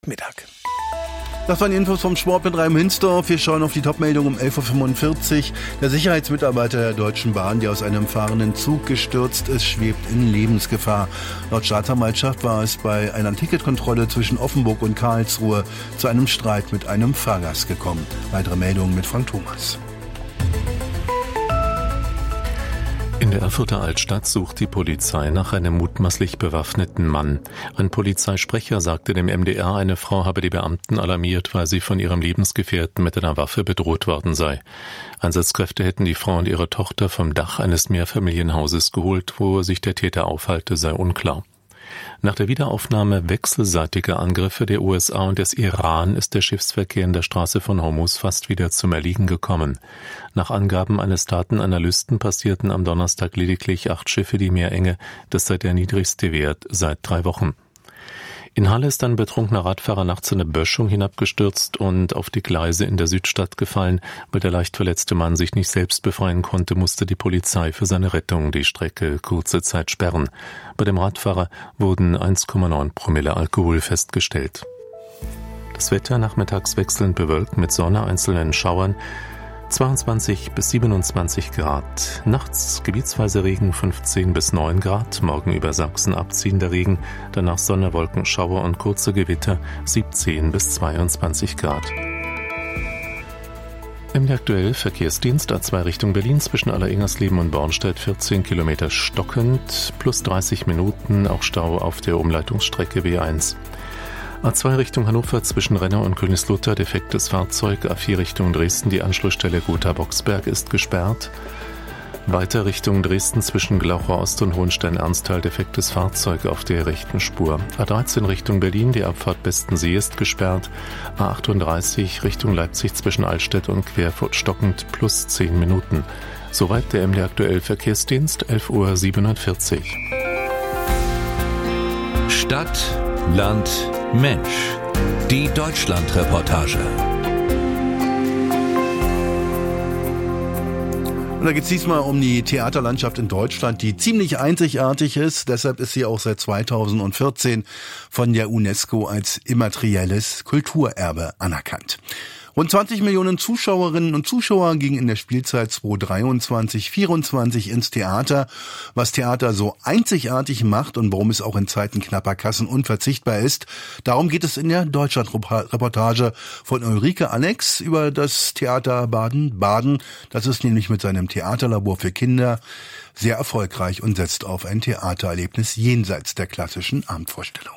Mittag. Das waren die Infos vom Sport mit Raim Hinsdorf. Wir schauen auf die Topmeldung um 11.45 Uhr. Der Sicherheitsmitarbeiter der Deutschen Bahn, der aus einem fahrenden Zug gestürzt ist, schwebt in Lebensgefahr. Laut Staatsanwaltschaft war es bei einer Ticketkontrolle zwischen Offenburg und Karlsruhe zu einem Streit mit einem Fahrgast gekommen. Weitere Meldungen mit Frank Thomas. In der Erfurter Altstadt sucht die Polizei nach einem mutmaßlich bewaffneten Mann. Ein Polizeisprecher sagte dem MDR, eine Frau habe die Beamten alarmiert, weil sie von ihrem Lebensgefährten mit einer Waffe bedroht worden sei. Einsatzkräfte hätten die Frau und ihre Tochter vom Dach eines Mehrfamilienhauses geholt, wo sich der Täter aufhalte, sei unklar. Nach der Wiederaufnahme wechselseitiger Angriffe der USA und des Iran ist der Schiffsverkehr in der Straße von Hormuz fast wieder zum Erliegen gekommen. Nach Angaben eines Datenanalysten passierten am Donnerstag lediglich 8 Schiffe die Meerenge. Das sei der niedrigste Wert seit 3 Wochen. In Halle ist ein betrunkener Radfahrer nachts in eine Böschung hinabgestürzt und auf die Gleise in der Südstadt gefallen. Weil der leicht verletzte Mann sich nicht selbst befreien konnte, musste die Polizei für seine Rettung die Strecke kurze Zeit sperren. Bei dem Radfahrer wurden 1,9 Promille Alkohol festgestellt. Das Wetter nachmittags wechselnd bewölkt mit Sonne, einzelnen Schauern. 22 bis 27 Grad. Nachts gebietsweise Regen 15 bis 9 Grad. Morgen über Sachsen abziehender Regen. Danach Sonne, Wolken, Schauer und kurze Gewitter 17 bis 22 Grad. Im aktuell Verkehrsdienst A2 Richtung Berlin zwischen Allereingersleben und Bornstedt 14 Kilometer stockend, plus 30 Minuten, auch Stau auf der Umleitungsstrecke W1. A2 Richtung Hannover zwischen Renner und Königslutter defektes Fahrzeug. A4 Richtung Dresden, die Anschlussstelle Gotha-Boxberg ist gesperrt. Weiter Richtung Dresden zwischen Glauchau Ost und Hohenstein-Ernsthal defektes Fahrzeug auf der rechten Spur. A13 Richtung Berlin, die Abfahrt Bestensee ist gesperrt. A38 Richtung Leipzig zwischen Altstedt und Querfurt stockend plus 10 Minuten. Soweit der MD aktuell Verkehrsdienst, 11.47 Uhr. Stadt, Land, Mensch. Die Deutschlandreportage. Und da geht es diesmal um die Theaterlandschaft in Deutschland, die ziemlich einzigartig ist. Deshalb ist sie auch seit 2014 von der UNESCO als immaterielles Kulturerbe anerkannt. Rund 20 Millionen Zuschauerinnen und Zuschauer gingen in der Spielzeit 2023/24 ins Theater. Was Theater so einzigartig macht und warum es auch in Zeiten knapper Kassen unverzichtbar ist, darum geht es in der Deutschlandreportage von Ulrike Annex über das Theater Baden-Baden. Das ist nämlich mit seinem Theaterlabor für Kinder sehr erfolgreich und setzt auf ein Theatererlebnis jenseits der klassischen Abendvorstellung.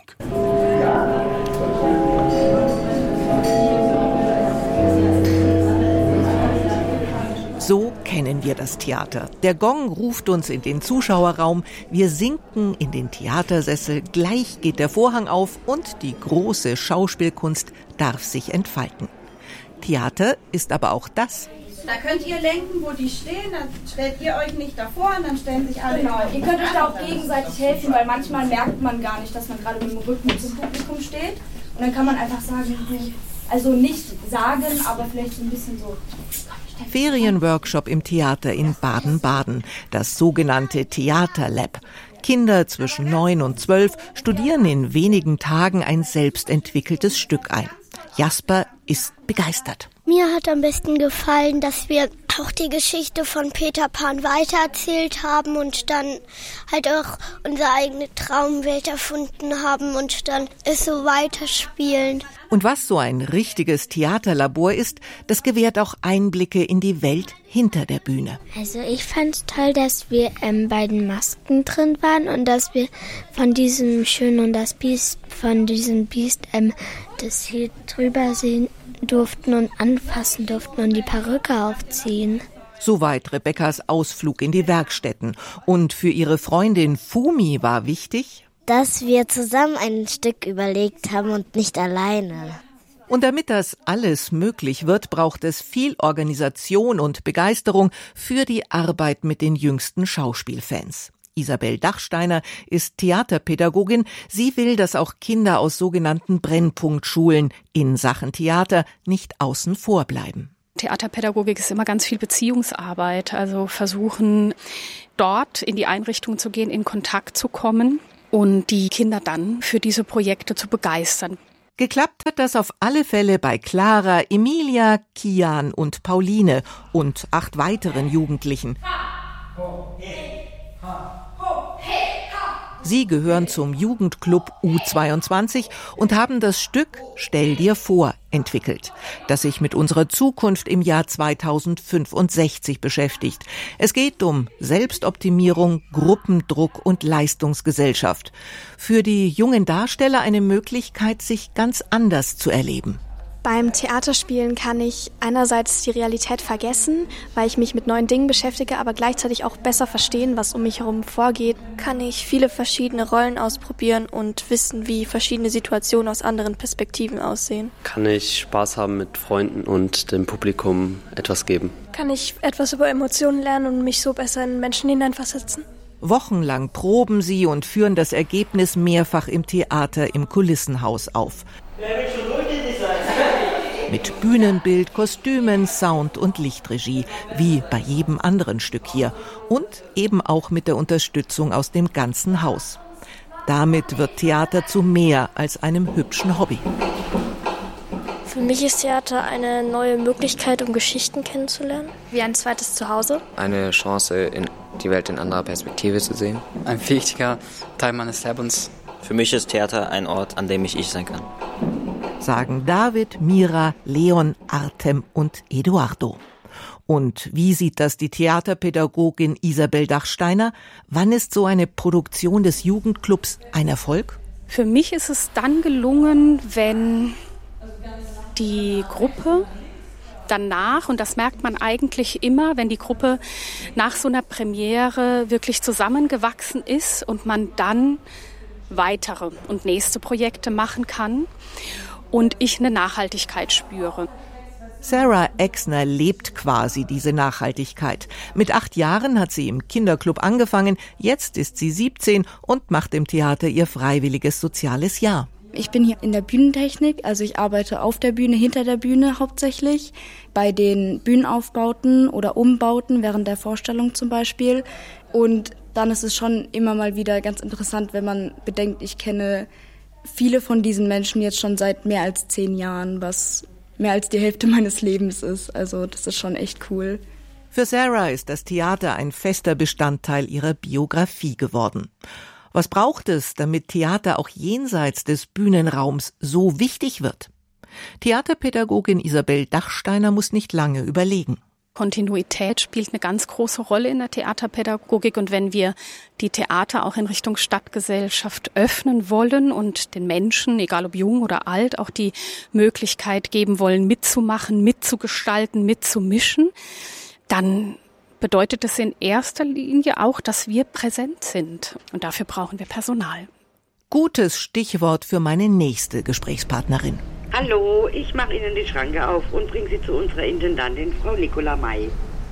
So kennen wir das Theater. Der Gong ruft uns in den Zuschauerraum, wir sinken in den Theatersessel, gleich geht der Vorhang auf und die große Schauspielkunst darf sich entfalten. Theater ist aber auch das. Da könnt ihr lenken, wo die stehen, dann stellt ihr euch nicht davor und dann stellen sich alle. Genau, ihr könnt euch da auch gegenseitig helfen, weil manchmal merkt man gar nicht, dass man gerade mit dem Rücken zum Publikum steht. Und dann kann man einfach sagen, also nicht sagen, aber vielleicht so ein bisschen so. Ferienworkshop im Theater in Baden-Baden, das sogenannte Theaterlab. Kinder zwischen 9 und 12 studieren in wenigen Tagen ein selbstentwickeltes Stück ein. Jasper ist begeistert. Mir hat am besten gefallen, dass wir auch die Geschichte von Peter Pan weitererzählt haben und dann halt auch unsere eigene Traumwelt erfunden haben und dann es so weiterspielen. Und was so ein richtiges Theaterlabor ist, das gewährt auch Einblicke in die Welt hinter der Bühne. Also ich fand es toll, dass wir bei den Masken drin waren und dass wir von diesem Schön und das Biest, von diesem Biest das hier drüber sehen durften und anfassen durften und die Perücke aufziehen. Soweit Rebekkas Ausflug in die Werkstätten. Und für ihre Freundin Fumi war wichtig, dass wir zusammen ein Stück überlegt haben und nicht alleine. Und damit das alles möglich wird, braucht es viel Organisation und Begeisterung für die Arbeit mit den jüngsten Schauspielfans. Isabel Dachsteiner ist Theaterpädagogin. Sie will, dass auch Kinder aus sogenannten Brennpunktschulen in Sachen Theater nicht außen vor bleiben. Theaterpädagogik ist immer ganz viel Beziehungsarbeit, also versuchen, dort in die Einrichtung zu gehen, in Kontakt zu kommen und die Kinder dann für diese Projekte zu begeistern. Geklappt hat das auf alle Fälle bei Clara, Emilia, Kian und Pauline und 8 weiteren Jugendlichen. Sie gehören zum Jugendclub U22 und haben das Stück Stell dir vor entwickelt, das sich mit unserer Zukunft im Jahr 2065 beschäftigt. Es geht um Selbstoptimierung, Gruppendruck und Leistungsgesellschaft. Für die jungen Darsteller eine Möglichkeit, sich ganz anders zu erleben. Beim Theaterspielen kann ich einerseits die Realität vergessen, weil ich mich mit neuen Dingen beschäftige, aber gleichzeitig auch besser verstehen, was um mich herum vorgeht. Kann ich viele verschiedene Rollen ausprobieren und wissen, wie verschiedene Situationen aus anderen Perspektiven aussehen. Kann ich Spaß haben mit Freunden und dem Publikum etwas geben. Kann ich etwas über Emotionen lernen und mich so besser in Menschen hineinversetzen. Wochenlang proben sie und führen das Ergebnis mehrfach im Theater im Kulissenhaus auf. Mit Bühnenbild, Kostümen, Sound und Lichtregie, wie bei jedem anderen Stück hier. Und eben auch mit der Unterstützung aus dem ganzen Haus. Damit wird Theater zu mehr als einem hübschen Hobby. Für mich ist Theater eine neue Möglichkeit, um Geschichten kennenzulernen. Wie ein zweites Zuhause. Eine Chance, die Welt in anderer Perspektive zu sehen. Ein wichtiger Teil meines Lebens. Für mich ist Theater ein Ort, an dem ich sein kann. Sagen David, Mira, Leon, Artem und Eduardo. Und wie sieht das die Theaterpädagogin Isabel Dachsteiner? Wann ist so eine Produktion des Jugendclubs ein Erfolg? Für mich ist es dann gelungen, wenn die Gruppe danach, und das merkt man eigentlich immer, wenn die Gruppe nach so einer Premiere wirklich zusammengewachsen ist und man dann weitere und nächste Projekte machen kann und ich eine Nachhaltigkeit spüre. Sarah Exner lebt quasi diese Nachhaltigkeit. Mit 8 Jahren hat sie im Kinderclub angefangen, jetzt ist sie 17 und macht im Theater ihr freiwilliges soziales Jahr. Ich bin hier in der Bühnentechnik, also ich arbeite auf der Bühne, hinter der Bühne hauptsächlich, bei den Bühnenaufbauten oder Umbauten während der Vorstellung zum Beispiel. Und dann ist es schon immer mal wieder ganz interessant, wenn man bedenkt, ich kenne viele von diesen Menschen jetzt schon seit mehr als 10 Jahren, was mehr als die Hälfte meines Lebens ist. Also das ist schon echt cool. Für Sarah ist das Theater ein fester Bestandteil ihrer Biografie geworden. Was braucht es, damit Theater auch jenseits des Bühnenraums so wichtig wird? Theaterpädagogin Isabel Dachsteiner muss nicht lange überlegen. Kontinuität spielt eine ganz große Rolle in der Theaterpädagogik. Und wenn wir die Theater auch in Richtung Stadtgesellschaft öffnen wollen und den Menschen, egal ob jung oder alt, auch die Möglichkeit geben wollen, mitzumachen, mitzugestalten, mitzumischen, dann bedeutet es in erster Linie auch, dass wir präsent sind. Und dafür brauchen wir Personal. Gutes Stichwort für meine nächste Gesprächspartnerin. Hallo, ich mache Ihnen die Schranke auf und bringe Sie zu unserer Intendantin, Frau Nicola May.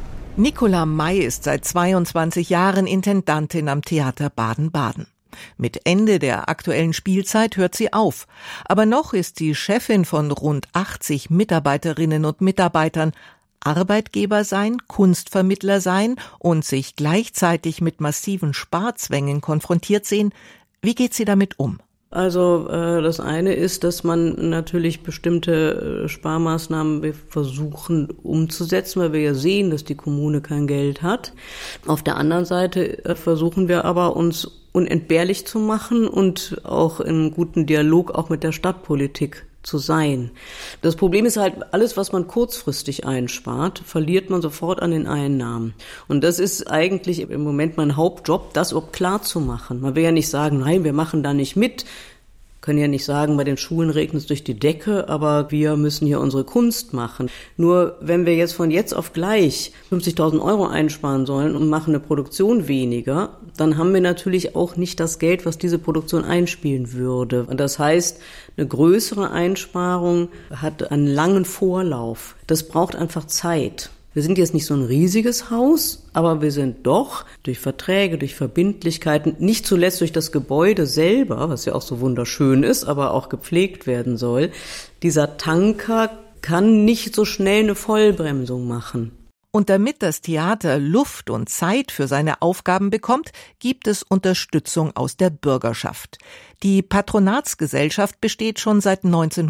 Nicola May ist seit 22 Jahren Intendantin am Theater Baden-Baden. Mit Ende der aktuellen Spielzeit hört sie auf. Aber noch ist sie Chefin von rund 80 Mitarbeiterinnen und Mitarbeitern. Arbeitgeber sein, Kunstvermittler sein und sich gleichzeitig mit massiven Sparzwängen konfrontiert sehen. Wie geht sie damit um? Also das eine ist, dass man natürlich bestimmte Sparmaßnahmen versuchen umzusetzen, weil wir ja sehen, dass die Kommune kein Geld hat. Auf der anderen Seite versuchen wir aber, uns unentbehrlich zu machen und auch in guten Dialog auch mit der Stadtpolitik zu sein. Das Problem ist halt, alles, was man kurzfristig einspart, verliert man sofort an den Einnahmen. Und das ist eigentlich im Moment mein Hauptjob, das überhaupt klar zu machen. Man will ja nicht sagen, nein, wir machen da nicht mit. Können ja nicht sagen, bei den Schulen regnet es durch die Decke, aber wir müssen hier unsere Kunst machen. Nur wenn wir jetzt von jetzt auf gleich 50.000 € einsparen sollen und machen eine Produktion weniger, dann haben wir natürlich auch nicht das Geld, was diese Produktion einspielen würde. Und das heißt, eine größere Einsparung hat einen langen Vorlauf. Das braucht einfach Zeit. Wir sind jetzt nicht so ein riesiges Haus, aber wir sind doch durch Verträge, durch Verbindlichkeiten, nicht zuletzt durch das Gebäude selber, was ja auch so wunderschön ist, aber auch gepflegt werden soll. Dieser Tanker kann nicht so schnell eine Vollbremsung machen. Und damit das Theater Luft und Zeit für seine Aufgaben bekommt, gibt es Unterstützung aus der Bürgerschaft. Die Patronatsgesellschaft besteht schon seit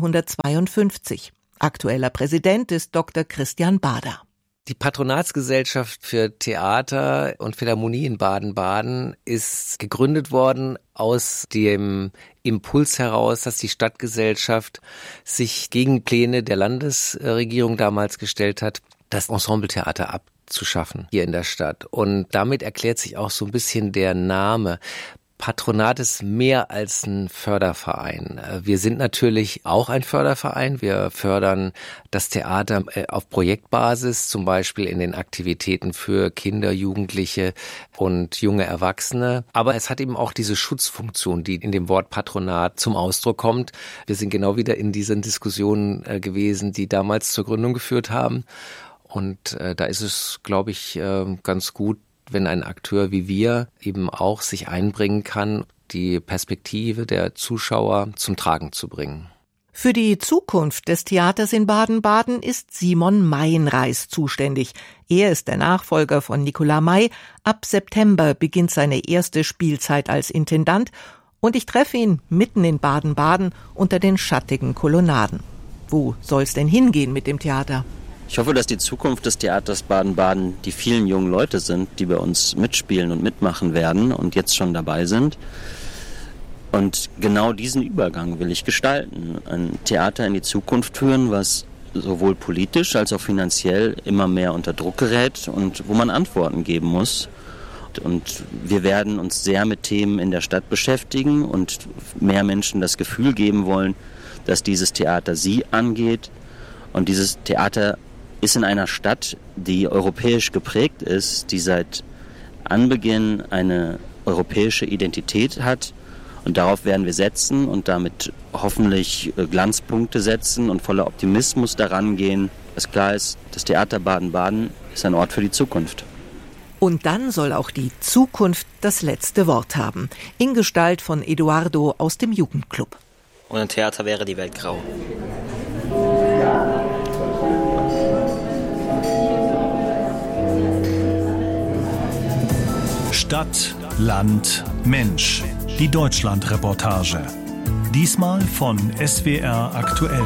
1952. Aktueller Präsident ist Dr. Christian Bader. Die Patronatsgesellschaft für Theater und Philharmonie in Baden-Baden ist gegründet worden aus dem Impuls heraus, dass die Stadtgesellschaft sich gegen Pläne der Landesregierung damals gestellt hat, das Ensembletheater abzuschaffen hier in der Stadt. Und damit erklärt sich auch so ein bisschen der Name. Patronat ist mehr als ein Förderverein. Wir sind natürlich auch ein Förderverein. Wir fördern das Theater auf Projektbasis, zum Beispiel in den Aktivitäten für Kinder, Jugendliche und junge Erwachsene. Aber es hat eben auch diese Schutzfunktion, die in dem Wort Patronat zum Ausdruck kommt. Wir sind genau wieder in diesen Diskussionen gewesen, die damals zur Gründung geführt haben. Und da ist es, glaube ich, ganz gut, wenn ein Akteur wie wir eben auch sich einbringen kann, die Perspektive der Zuschauer zum Tragen zu bringen. Für die Zukunft des Theaters in Baden-Baden ist Simon Meienreis zuständig. Er ist der Nachfolger von Nicolas May. Ab September beginnt seine erste Spielzeit als Intendant und ich treffe ihn mitten in Baden-Baden unter den schattigen Kolonnaden. Wo soll's denn hingehen mit dem Theater? Ich hoffe, dass die Zukunft des Theaters Baden-Baden die vielen jungen Leute sind, die bei uns mitspielen und mitmachen werden und jetzt schon dabei sind. Und genau diesen Übergang will ich gestalten. Ein Theater in die Zukunft führen, was sowohl politisch als auch finanziell immer mehr unter Druck gerät und wo man Antworten geben muss. Und wir werden uns sehr mit Themen in der Stadt beschäftigen und mehr Menschen das Gefühl geben wollen, dass dieses Theater sie angeht. Und dieses Theater ist in einer Stadt, die europäisch geprägt ist, die seit Anbeginn eine europäische Identität hat. Und darauf werden wir setzen und damit hoffentlich Glanzpunkte setzen und voller Optimismus daran gehen, dass klar ist, das Theater Baden-Baden ist ein Ort für die Zukunft. Und dann soll auch die Zukunft das letzte Wort haben. In Gestalt von Eduardo aus dem Jugendclub. Ohne Theater wäre die Welt grau. Stadt, Land, Mensch. Die Deutschland-Reportage. Diesmal von SWR aktuell.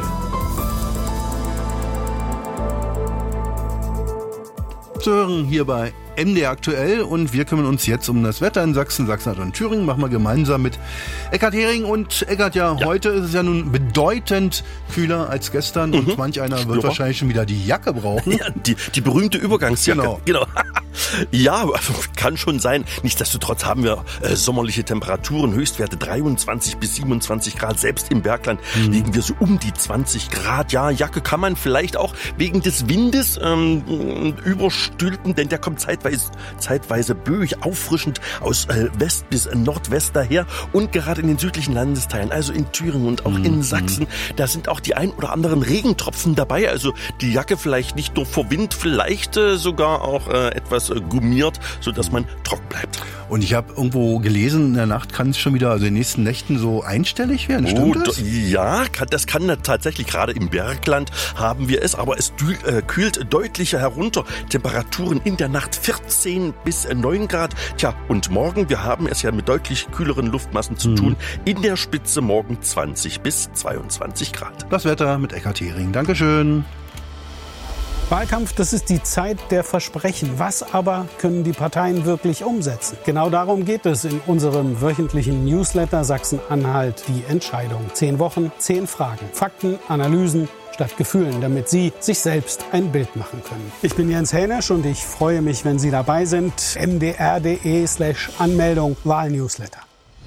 Zu hören hier bei MDR aktuell und wir kümmern uns jetzt um das Wetter in Sachsen, Sachsen-Anhalt und Thüringen. Machen wir gemeinsam mit Eckhard Hering. Und Eckhard, heute ist es ja nun bedeutend kühler als gestern und manch einer wird wahrscheinlich schon wieder die Jacke brauchen. Ja, die berühmte Übergangsjacke. Genau. Ja, also kann schon sein. Nichtsdestotrotz haben wir sommerliche Temperaturen, Höchstwerte 23 bis 27 Grad. Selbst im Bergland liegen wir so um die 20 Grad. Ja, Jacke kann man vielleicht auch wegen des Windes überstülpen, denn der kommt zeitweise böig, auffrischend aus West bis Nordwest daher. Und gerade in den südlichen Landesteilen, also in Thüringen und auch in Sachsen, da sind auch die ein oder anderen Regentropfen dabei. Also die Jacke vielleicht nicht nur vor Wind, vielleicht sogar auch etwas gummiert, sodass man trocken bleibt. Und ich habe irgendwo gelesen, in der Nacht kann es schon wieder, also in den nächsten Nächten so einstellig werden, stimmt das? Ja, das kann tatsächlich, gerade im Bergland haben wir es, aber es kühlt deutlicher herunter. Temperaturen in der Nacht 14 bis 9 Grad. Tja, und morgen, wir haben es ja mit deutlich kühleren Luftmassen zu tun, in der Spitze morgen 20 bis 22 Grad. Das Wetter mit Eckhard Hering. Dankeschön. Wahlkampf, das ist die Zeit der Versprechen. Was aber können die Parteien wirklich umsetzen? Genau darum geht es in unserem wöchentlichen Newsletter Sachsen-Anhalt. Die Entscheidung. 10 Wochen, 10 Fragen. Fakten, Analysen statt Gefühlen, damit Sie sich selbst ein Bild machen können. Ich bin Jens Hänisch und ich freue mich, wenn Sie dabei sind. mdr.de/Anmeldung Wahlnewsletter.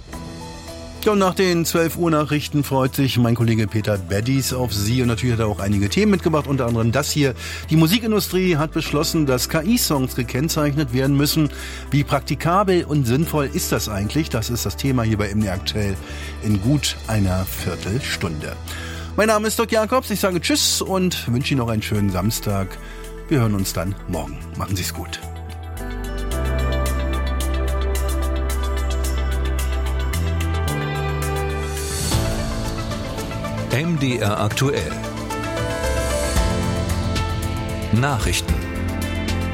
Und nach den 12 Uhr Nachrichten freut sich mein Kollege Peter Beddies auf Sie und natürlich hat er auch einige Themen mitgebracht, unter anderem das hier. Die Musikindustrie hat beschlossen, dass KI-Songs gekennzeichnet werden müssen. Wie praktikabel und sinnvoll ist das eigentlich? Das ist das Thema hier bei MDR aktuell in gut einer Viertelstunde. Mein Name ist Dirk Jakobs, ich sage Tschüss und wünsche Ihnen noch einen schönen Samstag. Wir hören uns dann morgen. Machen Sie es gut. MDR aktuell. Nachrichten.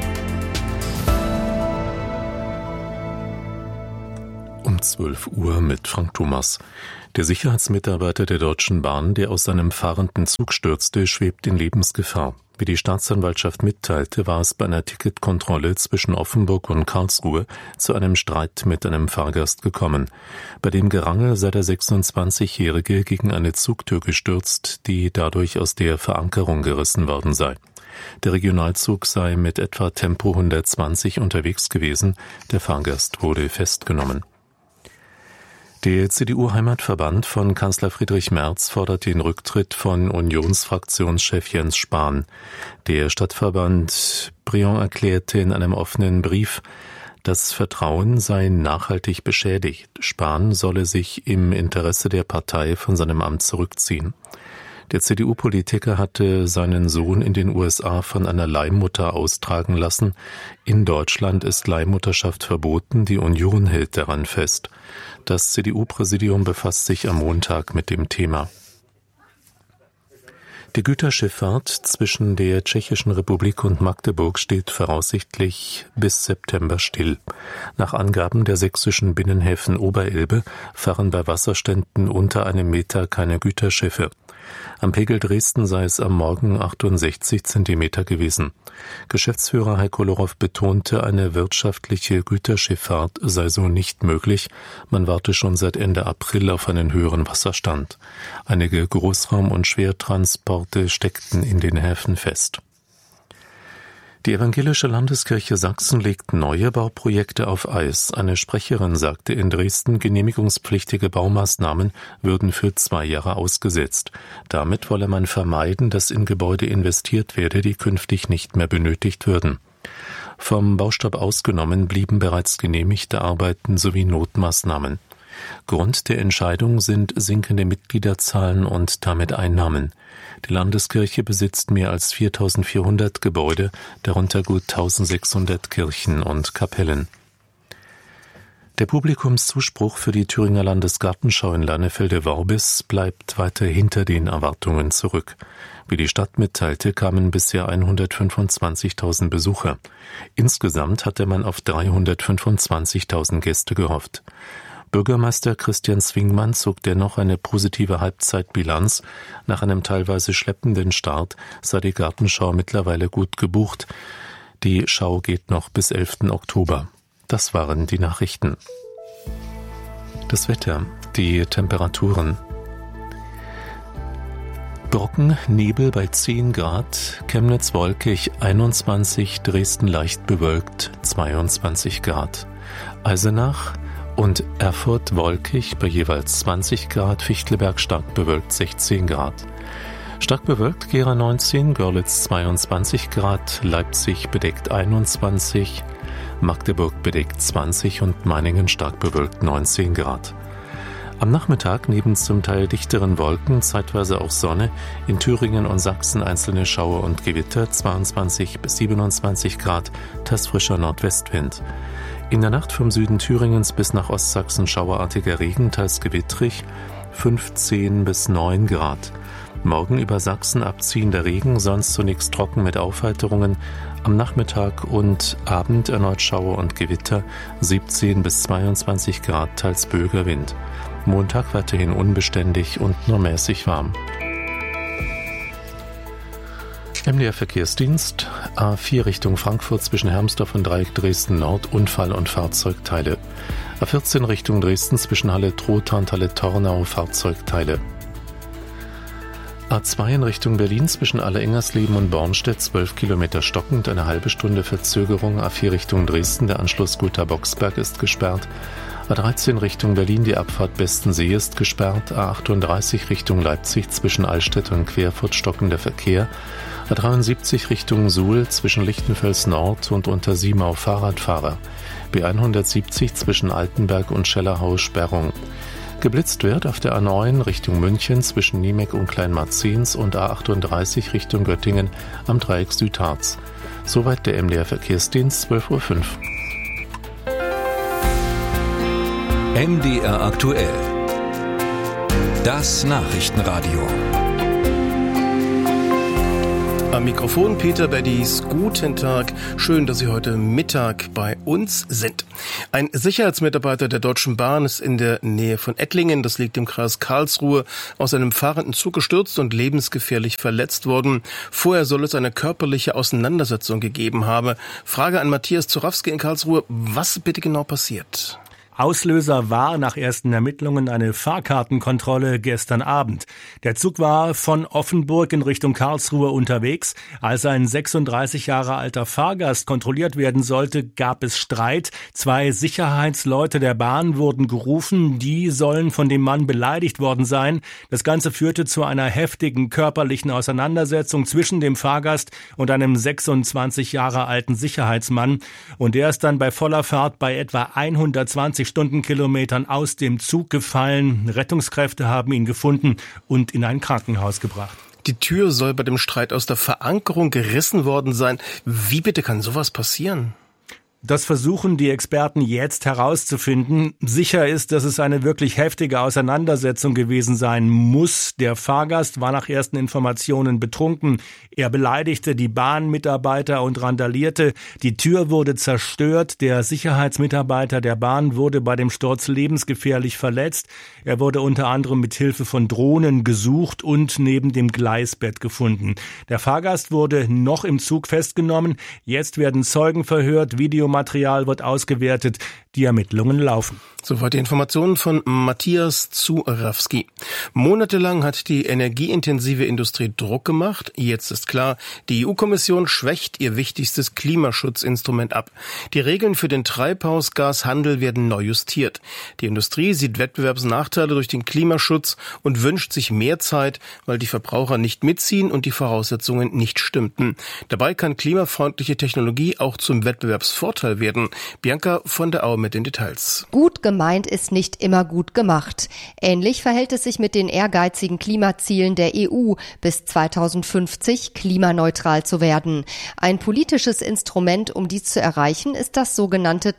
um 12 Uhr mit Frank Thomas. Der Sicherheitsmitarbeiter der Deutschen Bahn, der aus seinem fahrenden Zug stürzte, schwebt in Lebensgefahr. Wie die Staatsanwaltschaft mitteilte, war es bei einer Ticketkontrolle zwischen Offenburg und Karlsruhe zu einem Streit mit einem Fahrgast gekommen. Bei dem Gerangel sei der 26-Jährige gegen eine Zugtür gestürzt, die dadurch aus der Verankerung gerissen worden sei. Der Regionalzug sei mit etwa Tempo 120 unterwegs gewesen. Der Fahrgast wurde festgenommen. Der CDU-Heimatverband von Kanzler Friedrich Merz fordert den Rücktritt von Unionsfraktionschef Jens Spahn. Der Stadtverband Briand erklärte in einem offenen Brief, das Vertrauen sei nachhaltig beschädigt. Spahn solle sich im Interesse der Partei von seinem Amt zurückziehen. Der CDU-Politiker hatte seinen Sohn in den USA von einer Leihmutter austragen lassen. In Deutschland ist Leihmutterschaft verboten, die Union hält daran fest. Das CDU-Präsidium befasst sich am Montag mit dem Thema. Die Güterschifffahrt zwischen der Tschechischen Republik und Magdeburg steht voraussichtlich bis September still. Nach Angaben der sächsischen Binnenhäfen Oberelbe fahren bei Wasserständen unter 1 Meter keine Güterschiffe. Am Pegel Dresden sei es am Morgen 68 Zentimeter gewesen. Geschäftsführer Heiko Lorow betonte, eine wirtschaftliche Güterschifffahrt sei so nicht möglich. Man warte schon seit Ende April auf einen höheren Wasserstand. Einige Großraum- und Schwertransporte steckten in den Häfen fest. Die Evangelische Landeskirche Sachsen legt neue Bauprojekte auf Eis. Eine Sprecherin sagte in Dresden, genehmigungspflichtige Baumaßnahmen würden für 2 Jahre ausgesetzt. Damit wolle man vermeiden, dass in Gebäude investiert werde, die künftig nicht mehr benötigt würden. Vom Baustopp ausgenommen blieben bereits genehmigte Arbeiten sowie Notmaßnahmen. Grund der Entscheidung sind sinkende Mitgliederzahlen und damit Einnahmen. Die Landeskirche besitzt mehr als 4.400 Gebäude, darunter gut 1.600 Kirchen und Kapellen. Der Publikumszuspruch für die Thüringer Landesgartenschau in Leinefelde-Worbis bleibt weiter hinter den Erwartungen zurück. Wie die Stadt mitteilte, kamen bisher 125.000 Besucher. Insgesamt hatte man auf 325.000 Gäste gehofft. Bürgermeister Christian Zwingmann zog dennoch eine positive Halbzeitbilanz. Nach einem teilweise schleppenden Start sei die Gartenschau mittlerweile gut gebucht. Die Schau geht noch bis 11. Oktober. Das waren die Nachrichten. Das Wetter, die Temperaturen. Brocken, Nebel bei 10 Grad, Chemnitz wolkig 21, Dresden leicht bewölkt 22 Grad. Eisenach und Erfurt wolkig bei jeweils 20 Grad, Fichtelberg stark bewölkt 16 Grad. Stark bewölkt Gera 19, Görlitz 22 Grad, Leipzig bedeckt 21, Magdeburg bedeckt 20 und Meiningen stark bewölkt 19 Grad. Am Nachmittag neben zum Teil dichteren Wolken zeitweise auch Sonne, in Thüringen und Sachsen einzelne Schauer und Gewitter 22 bis 27 Grad, teils frischer Nordwestwind. In der Nacht vom Süden Thüringens bis nach Ostsachsen schauerartiger Regen, teils gewittrig, 15 bis 9 Grad. Morgen über Sachsen abziehender Regen, sonst zunächst trocken mit Aufheiterungen. Am Nachmittag und Abend erneut Schauer und Gewitter, 17 bis 22 Grad, teils böiger Wind. Montag weiterhin unbeständig und nur mäßig warm. MDR Verkehrsdienst, A4 Richtung Frankfurt zwischen Hermsdorf und Dreieck Dresden Nord, Unfall und Fahrzeugteile. A14 Richtung Dresden zwischen Halle-Trotha und Halle-Tornau, Fahrzeugteile. A2 in Richtung Berlin zwischen Alle-Engersleben und Bornstedt 12 Kilometer stockend, eine halbe Stunde Verzögerung. A4 Richtung Dresden, der Anschluss Gotha-Boxberg ist gesperrt. A13 Richtung Berlin, die Abfahrt Bestensee ist gesperrt. A38 Richtung Leipzig zwischen Allstedt und Querfurt stockender Verkehr. A73 Richtung Suhl zwischen Lichtenfels Nord und Untersiemau Fahrradfahrer. B170 zwischen Altenberg und Schellerhau Sperrung. Geblitzt wird auf der A9 Richtung München zwischen Niemek und Kleinmarzens und A38 Richtung Göttingen am Dreieck Südharz. Soweit der MDR Verkehrsdienst, 12:05 Uhr. MDR aktuell. Das Nachrichtenradio. Am Mikrofon Peter Beddies. Guten Tag. Schön, dass Sie heute Mittag bei uns sind. Ein Sicherheitsmitarbeiter der Deutschen Bahn ist in der Nähe von Ettlingen, das liegt im Kreis Karlsruhe, aus einem fahrenden Zug gestürzt und lebensgefährlich verletzt worden. Vorher soll es eine körperliche Auseinandersetzung gegeben haben. Frage an Matthias Zorawski in Karlsruhe. Was bitte genau passiert? Auslöser war nach ersten Ermittlungen eine Fahrkartenkontrolle gestern Abend. Der Zug war von Offenburg in Richtung Karlsruhe unterwegs. Als ein 36 Jahre alter Fahrgast kontrolliert werden sollte, gab es Streit. 2 Sicherheitsleute der Bahn wurden gerufen. Die sollen von dem Mann beleidigt worden sein. Das Ganze führte zu einer heftigen körperlichen Auseinandersetzung zwischen dem Fahrgast und einem 26 Jahre alten Sicherheitsmann. Und der ist dann bei voller Fahrt bei etwa 120 Stundenkilometern aus dem Zug gefallen. Rettungskräfte haben ihn gefunden und in ein Krankenhaus gebracht. Die Tür soll bei dem Streit aus der Verankerung gerissen worden sein. Wie bitte kann sowas passieren? Das versuchen die Experten jetzt herauszufinden. Sicher ist, dass es eine wirklich heftige Auseinandersetzung gewesen sein muss. Der Fahrgast war nach ersten Informationen betrunken. Er beleidigte die Bahnmitarbeiter und randalierte. Die Tür wurde zerstört. Der Sicherheitsmitarbeiter der Bahn wurde bei dem Sturz lebensgefährlich verletzt. Er wurde unter anderem mit Hilfe von Drohnen gesucht und neben dem Gleisbett gefunden. Der Fahrgast wurde noch im Zug festgenommen. Jetzt werden Zeugen verhört, Videomaterial wird ausgewertet, die Ermittlungen laufen. Soweit die Informationen von Matthias Zorawski. Monatelang hat die energieintensive Industrie Druck gemacht. Jetzt ist klar, die EU-Kommission schwächt ihr wichtigstes Klimaschutzinstrument ab. Die Regeln für den Treibhausgashandel werden neu justiert. Die Industrie sieht Wettbewerbsnachteile durch den Klimaschutz und wünscht sich mehr Zeit, weil die Verbraucher nicht mitziehen und die Voraussetzungen nicht stimmten. Dabei kann klimafreundliche Technologie auch zum Wettbewerbsvorteil werden. Bianca von der Au mit den Details. Gut gemeint ist nicht immer gut gemacht. Ähnlich verhält es sich mit den ehrgeizigen Klimazielen der EU, bis 2050 klimaneutral zu werden. Ein politisches Instrument, um dies zu erreichen, ist das sogenannte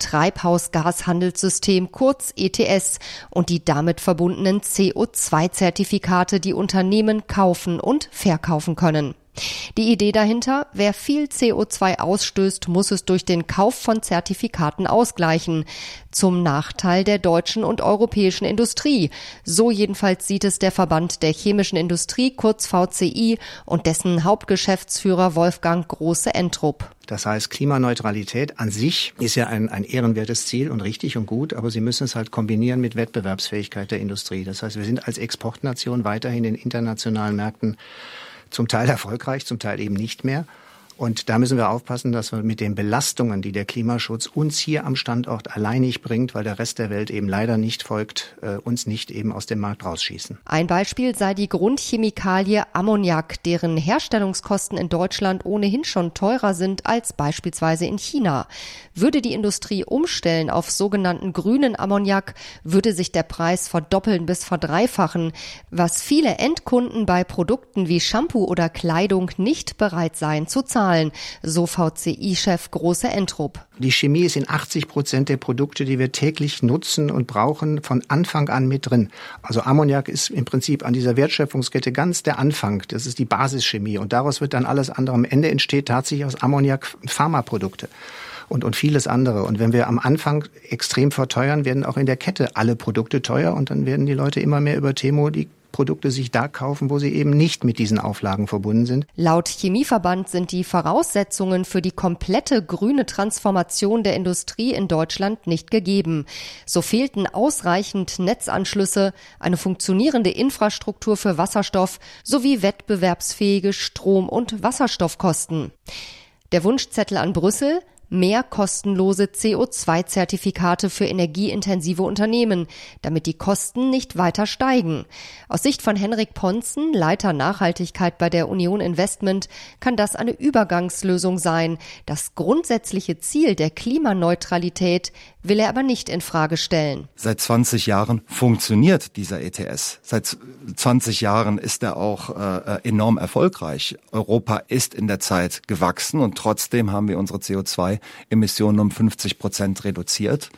Treibhausgashandelssystem, kurz ETS, und die damit verbundenen CO2-Zertifikate, die Unternehmen kaufen und verkaufen können. Die Idee dahinter: wer viel CO2 ausstößt, muss es durch den Kauf von Zertifikaten ausgleichen. Zum Nachteil der deutschen und europäischen Industrie. So jedenfalls sieht es der Verband der chemischen Industrie, kurz VCI, und dessen Hauptgeschäftsführer Wolfgang Große-Entrup. Das heißt, Klimaneutralität an sich ist ja ein ehrenwertes Ziel und richtig und gut, aber Sie müssen es halt kombinieren mit Wettbewerbsfähigkeit der Industrie. Das heißt, wir sind als Exportnation weiterhin in internationalen Märkten zum Teil erfolgreich, zum Teil eben nicht mehr. Und da müssen wir aufpassen, dass wir mit den Belastungen, die der Klimaschutz uns hier am Standort alleinig bringt, weil der Rest der Welt eben leider nicht folgt, uns nicht eben aus dem Markt rausschießen. Ein Beispiel sei die Grundchemikalie Ammoniak, deren Herstellungskosten in Deutschland ohnehin schon teurer sind als beispielsweise in China. Würde die Industrie umstellen auf sogenannten grünen Ammoniak, würde sich der Preis verdoppeln bis verdreifachen, was viele Endkunden bei Produkten wie Shampoo oder Kleidung nicht bereit seien zu zahlen. So VCI-Chef Große-Entrup. Die Chemie ist in 80% der Produkte, die wir täglich nutzen und brauchen, von Anfang an mit drin. Also Ammoniak ist im Prinzip an dieser Wertschöpfungskette ganz der Anfang. Das ist die Basischemie und daraus wird dann alles andere. Am Ende entsteht tatsächlich aus Ammoniak Pharmaprodukte und vieles andere. Und wenn wir am Anfang extrem verteuern, werden auch in der Kette alle Produkte teuer und dann werden die Leute immer mehr über Temo die Produkte sich da kaufen, wo sie eben nicht mit diesen Auflagen verbunden sind. Laut Chemieverband sind die Voraussetzungen für die komplette grüne Transformation der Industrie in Deutschland nicht gegeben. So fehlten ausreichend Netzanschlüsse, eine funktionierende Infrastruktur für Wasserstoff sowie wettbewerbsfähige Strom- und Wasserstoffkosten. Der Wunschzettel an Brüssel: mehr kostenlose CO2-Zertifikate für energieintensive Unternehmen, damit die Kosten nicht weiter steigen. Aus Sicht von Henrik Ponzen, Leiter Nachhaltigkeit bei der Union Investment, kann das eine Übergangslösung sein. Das grundsätzliche Ziel der Klimaneutralität will er aber nicht in Frage stellen. Seit 20 Jahren funktioniert dieser ETS. Seit 20 Jahren ist er auch enorm erfolgreich. Europa ist in der Zeit gewachsen und trotzdem haben wir unsere CO2-Emissionen um 50% reduziert.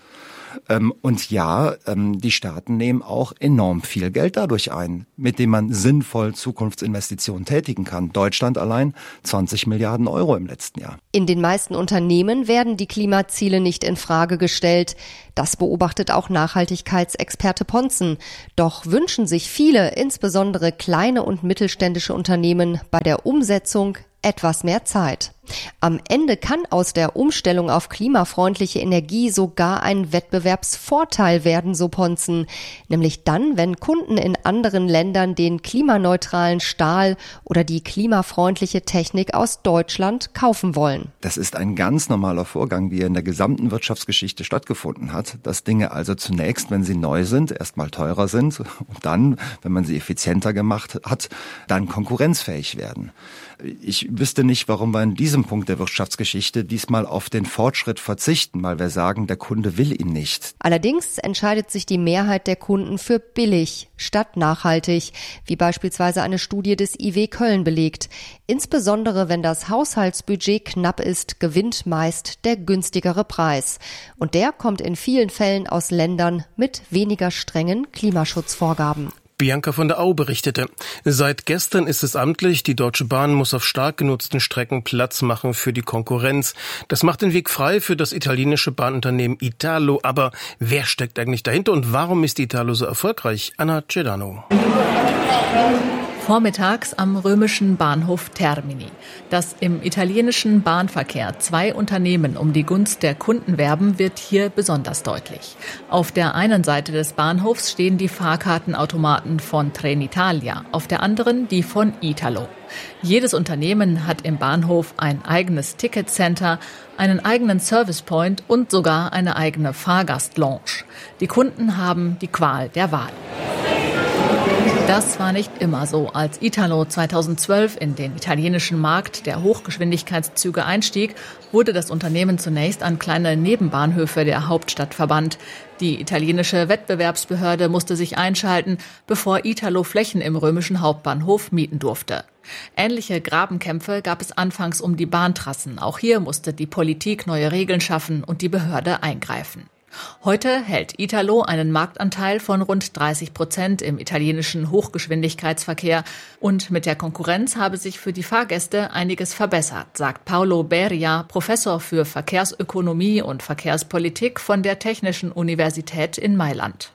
Und ja, die Staaten nehmen auch enorm viel Geld dadurch ein, mit dem man sinnvoll Zukunftsinvestitionen tätigen kann. Deutschland allein 20 Milliarden Euro im letzten Jahr. In den meisten Unternehmen werden die Klimaziele nicht in Frage gestellt. Das beobachtet auch Nachhaltigkeitsexperte Ponzen. Doch wünschen sich viele, insbesondere kleine und mittelständische Unternehmen, bei der Umsetzung etwas mehr Zeit. Am Ende kann aus der Umstellung auf klimafreundliche Energie sogar ein Wettbewerbsvorteil werden, so Ponzen. Nämlich dann, wenn Kunden in anderen Ländern den klimaneutralen Stahl oder die klimafreundliche Technik aus Deutschland kaufen wollen. Das ist ein ganz normaler Vorgang, wie er in der gesamten Wirtschaftsgeschichte stattgefunden hat, dass Dinge also zunächst, wenn sie neu sind, erstmal teurer sind und dann, wenn man sie effizienter gemacht hat, dann konkurrenzfähig werden. Ich wüsste nicht, warum wir in diesem Punkt der Wirtschaftsgeschichte diesmal auf den Fortschritt verzichten, weil wir sagen, der Kunde will ihn nicht. Allerdings entscheidet sich die Mehrheit der Kunden für billig statt nachhaltig, wie beispielsweise eine Studie des IW Köln belegt. Insbesondere wenn das Haushaltsbudget knapp ist, gewinnt meist der günstigere Preis. Und der kommt in vielen Fällen aus Ländern mit weniger strengen Klimaschutzvorgaben. Bianca von der Au berichtete. Seit gestern ist es amtlich, die Deutsche Bahn muss auf stark genutzten Strecken Platz machen für die Konkurrenz. Das macht den Weg frei für das italienische Bahnunternehmen Italo. Aber wer steckt eigentlich dahinter und warum ist Italo so erfolgreich? Anna Cedano. Vormittags am römischen Bahnhof Termini. Dass im italienischen Bahnverkehr zwei Unternehmen um die Gunst der Kunden werben, wird hier besonders deutlich. Auf der einen Seite des Bahnhofs stehen die Fahrkartenautomaten von Trenitalia, auf der anderen die von Italo. Jedes Unternehmen hat im Bahnhof ein eigenes Ticketcenter, einen eigenen Servicepoint und sogar eine eigene Fahrgastlounge. Die Kunden haben die Qual der Wahl. Das war nicht immer so. Als Italo 2012 in den italienischen Markt der Hochgeschwindigkeitszüge einstieg, wurde das Unternehmen zunächst an kleine Nebenbahnhöfe der Hauptstadt verbannt. Die italienische Wettbewerbsbehörde musste sich einschalten, bevor Italo Flächen im römischen Hauptbahnhof mieten durfte. Ähnliche Grabenkämpfe gab es anfangs um die Bahntrassen. Auch hier musste die Politik neue Regeln schaffen und die Behörde eingreifen. Heute hält Italo einen Marktanteil von rund 30% im italienischen Hochgeschwindigkeitsverkehr und mit der Konkurrenz habe sich für die Fahrgäste einiges verbessert, sagt Paolo Beria, Professor für Verkehrsökonomie und Verkehrspolitik von der Technischen Universität in Mailand.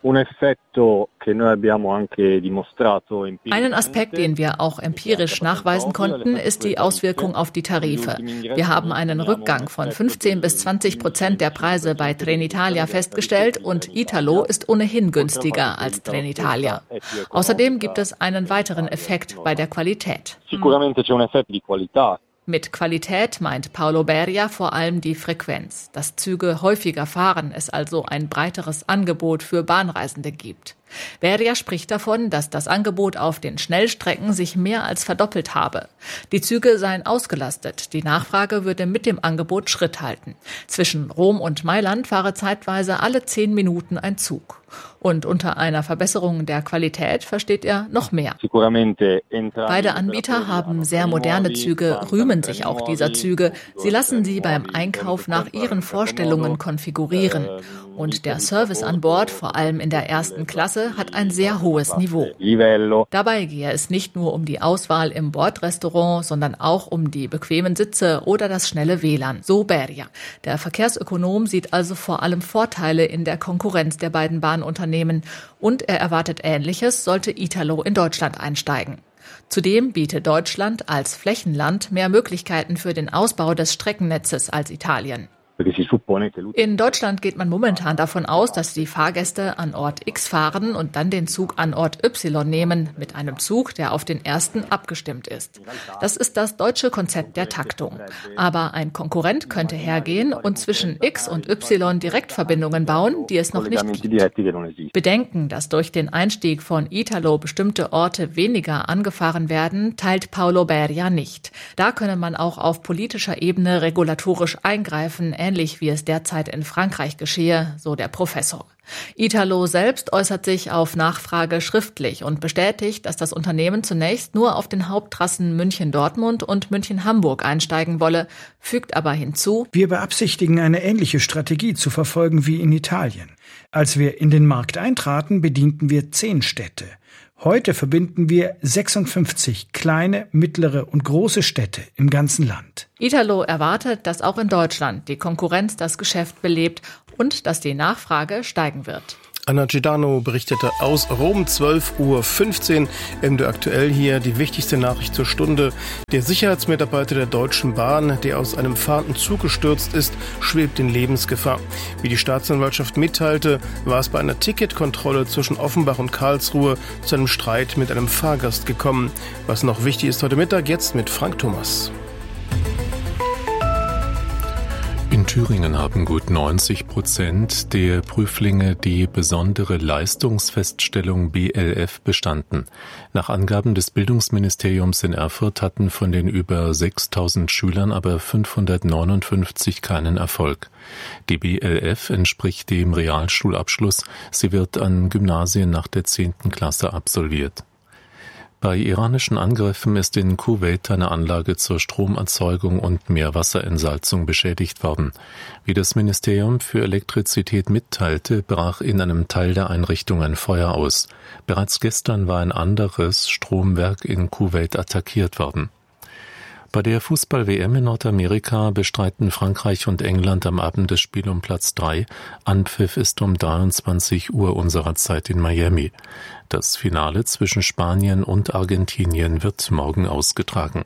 Einen Aspekt, den wir auch empirisch nachweisen konnten, ist die Auswirkung auf die Tarife. Wir haben einen Rückgang von 15 bis 20% der Preise bei Trenitalia festgestellt und Italo ist ohnehin günstiger als Trenitalia. Außerdem gibt es einen weiteren Effekt bei der Qualität. Mit Qualität meint Paolo Beria vor allem die Frequenz, dass Züge häufiger fahren, es also ein breiteres Angebot für Bahnreisende gibt. Beria spricht davon, dass das Angebot auf den Schnellstrecken sich mehr als verdoppelt habe. Die Züge seien ausgelastet, die Nachfrage würde mit dem Angebot Schritt halten. Zwischen Rom und Mailand fahre zeitweise alle 10 Minuten ein Zug. Und unter einer Verbesserung der Qualität versteht er noch mehr. Beide Anbieter haben sehr moderne Züge, rühmen sich auch dieser Züge. Sie lassen sie beim Einkauf nach ihren Vorstellungen konfigurieren. Und der Service an Bord, vor allem in der ersten Klasse, hat ein sehr hohes Niveau. Dabei gehe es nicht nur um die Auswahl im Bordrestaurant, sondern auch um die bequemen Sitze oder das schnelle WLAN, so Beria. Der Verkehrsökonom sieht also vor allem Vorteile in der Konkurrenz der beiden Bahnunternehmen und er erwartet Ähnliches, sollte Italo in Deutschland einsteigen. Zudem bietet Deutschland als Flächenland mehr Möglichkeiten für den Ausbau des Streckennetzes als Italien. In Deutschland geht man momentan davon aus, dass die Fahrgäste an Ort X fahren und dann den Zug an Ort Y nehmen, mit einem Zug, der auf den ersten abgestimmt ist. Das ist das deutsche Konzept der Taktung. Aber ein Konkurrent könnte hergehen und zwischen X und Y Direktverbindungen bauen, die es noch nicht gibt. Bedenken, dass durch den Einstieg von Italo bestimmte Orte weniger angefahren werden, teilt Paolo Beria nicht. Da könne man auch auf politischer Ebene regulatorisch eingreifen, ähnlich wie es derzeit in Frankreich geschehe, so der Professor. Italo selbst äußert sich auf Nachfrage schriftlich und bestätigt, dass das Unternehmen zunächst nur auf den Haupttrassen München-Dortmund und München-Hamburg einsteigen wolle, fügt aber hinzu: Wir beabsichtigen, eine ähnliche Strategie zu verfolgen wie in Italien. Als wir in den Markt eintraten, bedienten wir 10 Städte. Heute verbinden wir 56 kleine, mittlere und große Städte im ganzen Land. Italo erwartet, dass auch in Deutschland die Konkurrenz das Geschäft belebt und dass die Nachfrage steigen wird. Anna Gidano berichtete aus Rom, 12:15 Uhr. MDR aktuell hier die wichtigste Nachricht zur Stunde. Der Sicherheitsmitarbeiter der Deutschen Bahn, der aus einem fahrenden Zug gestürzt ist, schwebt in Lebensgefahr. Wie die Staatsanwaltschaft mitteilte, war es bei einer Ticketkontrolle zwischen Offenbach und Karlsruhe zu einem Streit mit einem Fahrgast gekommen. Was noch wichtig ist heute Mittag, jetzt mit Frank Thomas. In Thüringen haben gut 90% der Prüflinge die besondere Leistungsfeststellung BLF bestanden. Nach Angaben des Bildungsministeriums in Erfurt hatten von den über 6.000 Schülern aber 559 keinen Erfolg. Die BLF entspricht dem Realschulabschluss. Sie wird an Gymnasien nach der 10. Klasse absolviert. Bei iranischen Angriffen ist in Kuwait eine Anlage zur Stromerzeugung und Meerwasserentsalzung beschädigt worden. Wie das Ministerium für Elektrizität mitteilte, brach in einem Teil der Einrichtung ein Feuer aus. Bereits gestern war ein anderes Stromwerk in Kuwait attackiert worden. Bei der Fußball-WM in Nordamerika bestreiten Frankreich und England am Abend das Spiel um Platz 3. Anpfiff ist um 23 Uhr unserer Zeit in Miami. Das Finale zwischen Spanien und Argentinien wird morgen ausgetragen.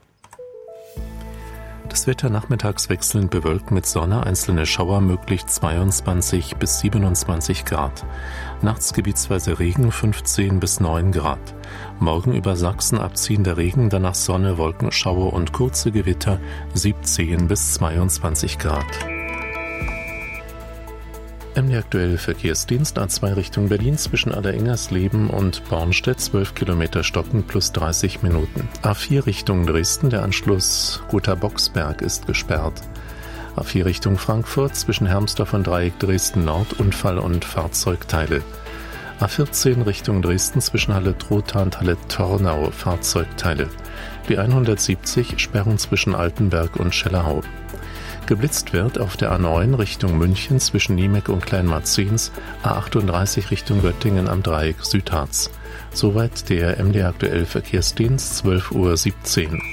Das Wetter nachmittags wechselnd bewölkt mit Sonne, einzelne Schauer möglich 22 bis 27 Grad. Nachts gebietsweise Regen 15 bis 9 Grad. Morgen über Sachsen abziehender Regen, danach Sonne, Wolkenschauer und kurze Gewitter 17 bis 22 Grad. MDR aktuell Verkehrsdienst A2 Richtung Berlin zwischen Allersingersleben und Bornstedt 12 Kilometer stoppen plus 30 Minuten. A4 Richtung Dresden, der Anschluss Gotha-Boxberg ist gesperrt. A4 Richtung Frankfurt zwischen Hermsdorf und Dreieck Dresden Nord Unfall und Fahrzeugteile. A14 Richtung Dresden zwischen Halle Trotha und Halle Tornau Fahrzeugteile. Die 170 Sperrung zwischen Altenberg und Schellerhau. Geblitzt wird auf der A9 Richtung München zwischen Niemeck und Kleinmarzens, A38 Richtung Göttingen am Dreieck Südharz. Soweit der MDR aktuell Verkehrsdienst, 12:17 Uhr.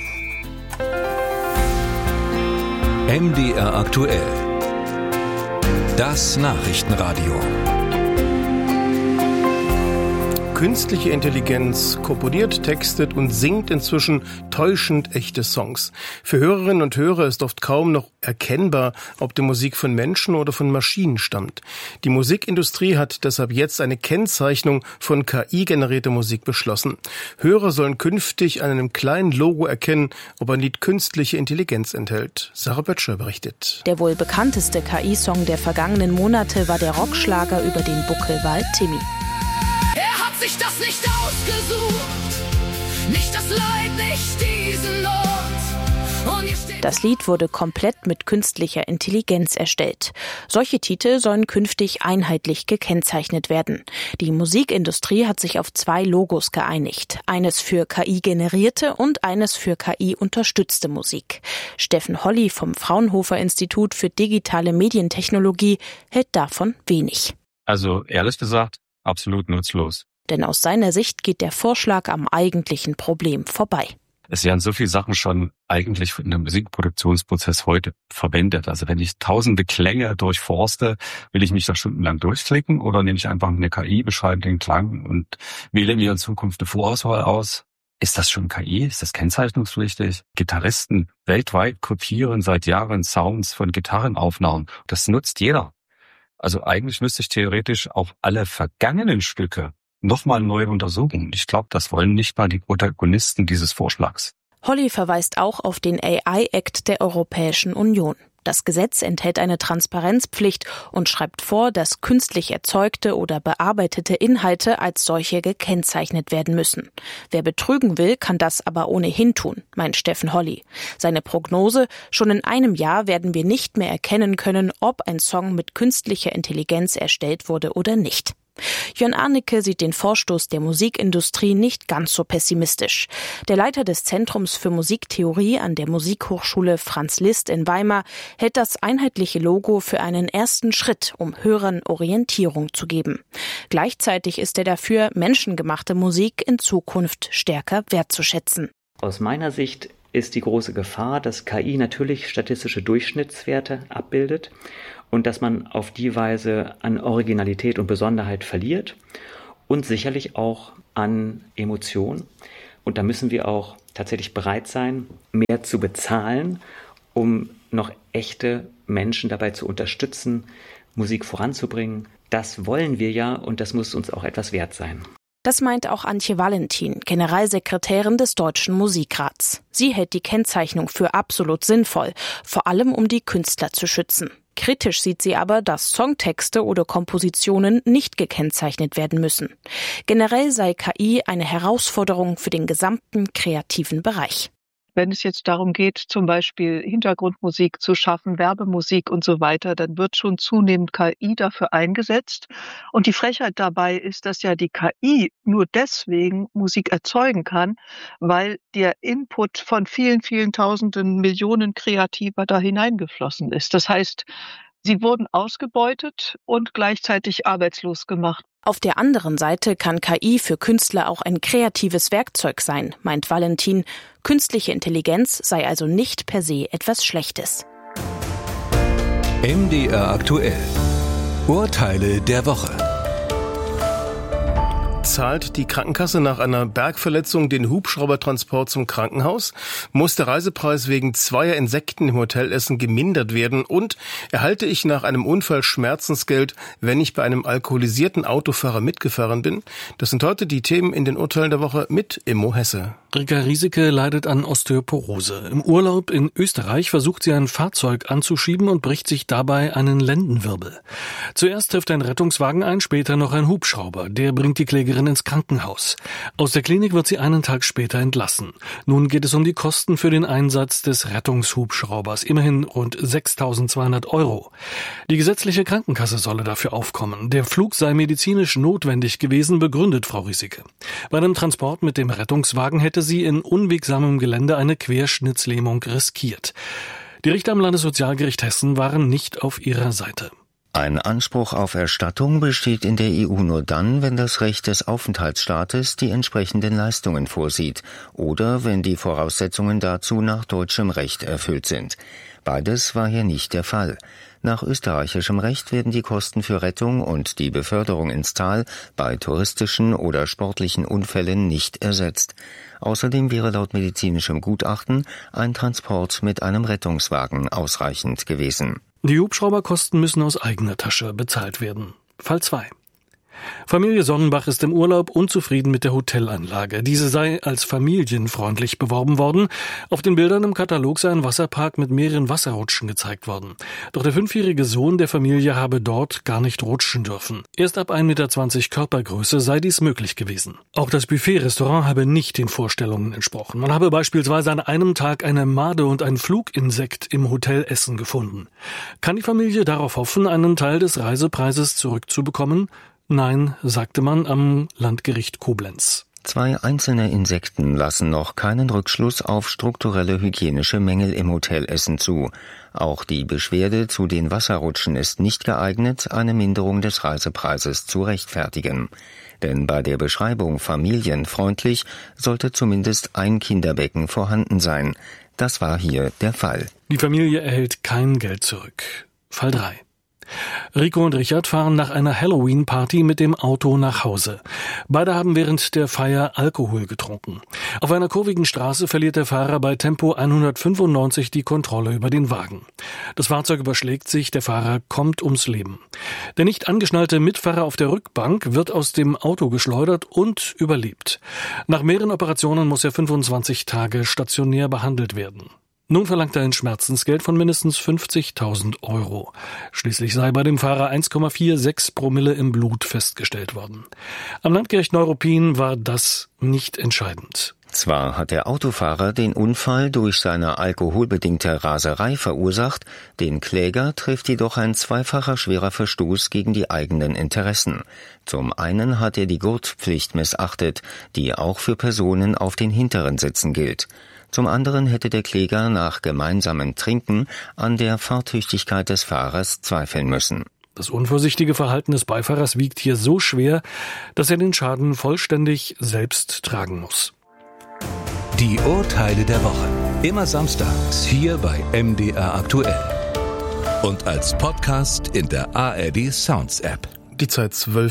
MDR aktuell. Das Nachrichtenradio. Künstliche Intelligenz komponiert, textet und singt inzwischen täuschend echte Songs. Für Hörerinnen und Hörer ist oft kaum noch erkennbar, ob die Musik von Menschen oder von Maschinen stammt. Die Musikindustrie hat deshalb jetzt eine Kennzeichnung von KI-generierter Musik beschlossen. Hörer sollen künftig an einem kleinen Logo erkennen, ob ein Lied künstliche Intelligenz enthält. Sarah Böttcher berichtet. Der wohl bekannteste KI-Song der vergangenen Monate war der Rockschlager über den Buckelwald Timmy. Er hat sich das nicht ausgesucht, nicht das Leid, nicht diesen Ort. Und das Lied wurde komplett mit künstlicher Intelligenz erstellt. Solche Titel sollen künftig einheitlich gekennzeichnet werden. Die Musikindustrie hat sich auf 2 Logos geeinigt. Eines für KI-generierte und eines für KI-unterstützte Musik. Steffen Holly vom Fraunhofer Institut für digitale Medientechnologie hält davon wenig. Also ehrlich gesagt, absolut nutzlos. Denn aus seiner Sicht geht der Vorschlag am eigentlichen Problem vorbei. Es werden so viele Sachen schon eigentlich in dem Musikproduktionsprozess heute verwendet. Also wenn ich tausende Klänge durchforste, will ich mich da stundenlang durchklicken oder nehme ich einfach eine KI, beschreibe den Klang und wähle mir in Zukunft eine Vorauswahl aus? Ist das schon KI? Ist das kennzeichnungspflichtig? Gitarristen weltweit kopieren seit Jahren Sounds von Gitarrenaufnahmen. Das nutzt jeder. Also eigentlich müsste ich theoretisch auch alle vergangenen Stücke nochmal neu untersuchen. Ich glaube, das wollen nicht mal die Protagonisten dieses Vorschlags. Holly verweist auch auf den AI-Act der Europäischen Union. Das Gesetz enthält eine Transparenzpflicht und schreibt vor, dass künstlich erzeugte oder bearbeitete Inhalte als solche gekennzeichnet werden müssen. Wer betrügen will, kann das aber ohnehin tun, meint Steffen Holly. Seine Prognose: Schon in einem Jahr werden wir nicht mehr erkennen können, ob ein Song mit künstlicher Intelligenz erstellt wurde oder nicht. Jörn Arnecke sieht den Vorstoß der Musikindustrie nicht ganz so pessimistisch. Der Leiter des Zentrums für Musiktheorie an der Musikhochschule Franz Liszt in Weimar hält das einheitliche Logo für einen ersten Schritt, um Hörern Orientierung zu geben. Gleichzeitig ist er dafür, menschengemachte Musik in Zukunft stärker wertzuschätzen. Aus meiner Sicht ist die große Gefahr, dass KI natürlich statistische Durchschnittswerte abbildet und dass man auf die Weise an Originalität und Besonderheit verliert und sicherlich auch an Emotion. Und da müssen wir auch tatsächlich bereit sein, mehr zu bezahlen, um noch echte Menschen dabei zu unterstützen, Musik voranzubringen. Das wollen wir ja und das muss uns auch etwas wert sein. Das meint auch Antje Valentin, Generalsekretärin des Deutschen Musikrats. Sie hält die Kennzeichnung für absolut sinnvoll, vor allem um die Künstler zu schützen. Kritisch sieht sie aber, dass Songtexte oder Kompositionen nicht gekennzeichnet werden müssen. Generell sei KI eine Herausforderung für den gesamten kreativen Bereich. Wenn es jetzt darum geht, zum Beispiel Hintergrundmusik zu schaffen, Werbemusik und so weiter, dann wird schon zunehmend KI dafür eingesetzt. Und die Frechheit dabei ist, dass ja die KI nur deswegen Musik erzeugen kann, weil der Input von vielen, vielen Tausenden, Millionen Kreativer da hineingeflossen ist. Das heißt, sie wurden ausgebeutet und gleichzeitig arbeitslos gemacht. Auf der anderen Seite kann KI für Künstler auch ein kreatives Werkzeug sein, meint Valentin. Künstliche Intelligenz sei also nicht per se etwas Schlechtes. MDR aktuell. Urteile der Woche. Zahlt die Krankenkasse nach einer Bergverletzung den Hubschraubertransport zum Krankenhaus? Muss der Reisepreis wegen 2 Insekten im Hotelessen gemindert werden? Und erhalte ich nach einem Unfall Schmerzensgeld, wenn ich bei einem alkoholisierten Autofahrer mitgefahren bin? Das sind heute die Themen in den Urteilen der Woche mit Immo Hesse. Rika Rieseke leidet an Osteoporose. Im Urlaub in Österreich versucht sie ein Fahrzeug anzuschieben und bricht sich dabei einen Lendenwirbel. Zuerst trifft ein Rettungswagen ein, später noch ein Hubschrauber. Der bringt die Klägerin ins Krankenhaus. Aus der Klinik wird sie einen Tag später entlassen. Nun geht es um die Kosten für den Einsatz des Rettungshubschraubers. Immerhin rund 6.200 €. Die gesetzliche Krankenkasse solle dafür aufkommen. Der Flug sei medizinisch notwendig gewesen, begründet Frau Rieseke. Bei einem Transport mit dem Rettungswagen hätte sie in unwegsamem Gelände eine Querschnittslähmung riskiert. Die Richter am Landessozialgericht Hessen waren nicht auf ihrer Seite. Ein Anspruch auf Erstattung besteht in der EU nur dann, wenn das Recht des Aufenthaltsstaates die entsprechenden Leistungen vorsieht oder wenn die Voraussetzungen dazu nach deutschem Recht erfüllt sind. Beides war hier nicht der Fall. Nach österreichischem Recht werden die Kosten für Rettung und die Beförderung ins Tal bei touristischen oder sportlichen Unfällen nicht ersetzt. Außerdem wäre laut medizinischem Gutachten ein Transport mit einem Rettungswagen ausreichend gewesen. Die Hubschrauberkosten müssen aus eigener Tasche bezahlt werden. Fall 2. Familie Sonnenbach ist im Urlaub unzufrieden mit der Hotelanlage. Diese sei als familienfreundlich beworben worden. Auf den Bildern im Katalog sei ein Wasserpark mit mehreren Wasserrutschen gezeigt worden. Doch der 5-jährige Sohn der Familie habe dort gar nicht rutschen dürfen. Erst ab 1,20 Meter Körpergröße sei dies möglich gewesen. Auch das Buffet-Restaurant habe nicht den Vorstellungen entsprochen. Man habe beispielsweise an einem Tag eine Made und ein Fluginsekt im Hotelessen gefunden. Kann die Familie darauf hoffen, einen Teil des Reisepreises zurückzubekommen? Nein, sagte man am Landgericht Koblenz. 2 einzelne Insekten lassen noch keinen Rückschluss auf strukturelle hygienische Mängel im Hotelessen zu. Auch die Beschwerde zu den Wasserrutschen ist nicht geeignet, eine Minderung des Reisepreises zu rechtfertigen. Denn bei der Beschreibung familienfreundlich sollte zumindest ein Kinderbecken vorhanden sein. Das war hier der Fall. Die Familie erhält kein Geld zurück. Fall 3. Rico und Richard fahren nach einer Halloween-Party mit dem Auto nach Hause. Beide haben während der Feier Alkohol getrunken. Auf einer kurvigen Straße verliert der Fahrer bei Tempo 195 die Kontrolle über den Wagen. Das Fahrzeug überschlägt sich, der Fahrer kommt ums Leben. Der nicht angeschnallte Mitfahrer auf der Rückbank wird aus dem Auto geschleudert und überlebt. Nach mehreren Operationen muss er 25 Tage stationär behandelt werden. Nun verlangt er ein Schmerzensgeld von mindestens 50.000 €. Schließlich sei bei dem Fahrer 1,46 Promille im Blut festgestellt worden. Am Landgericht Neuruppin war das nicht entscheidend. Zwar hat der Autofahrer den Unfall durch seine alkoholbedingte Raserei verursacht, den Kläger trifft jedoch ein zweifacher schwerer Verstoß gegen die eigenen Interessen. Zum einen hat er die Gurtpflicht missachtet, die auch für Personen auf den hinteren Sitzen gilt. Zum anderen hätte der Kläger nach gemeinsamem Trinken an der Fahrtüchtigkeit des Fahrers zweifeln müssen. Das unvorsichtige Verhalten des Beifahrers wiegt hier so schwer, dass er den Schaden vollständig selbst tragen muss. Die Urteile der Woche. Immer samstags hier bei MDR aktuell. Und als Podcast in der ARD Sounds App. Die Zeit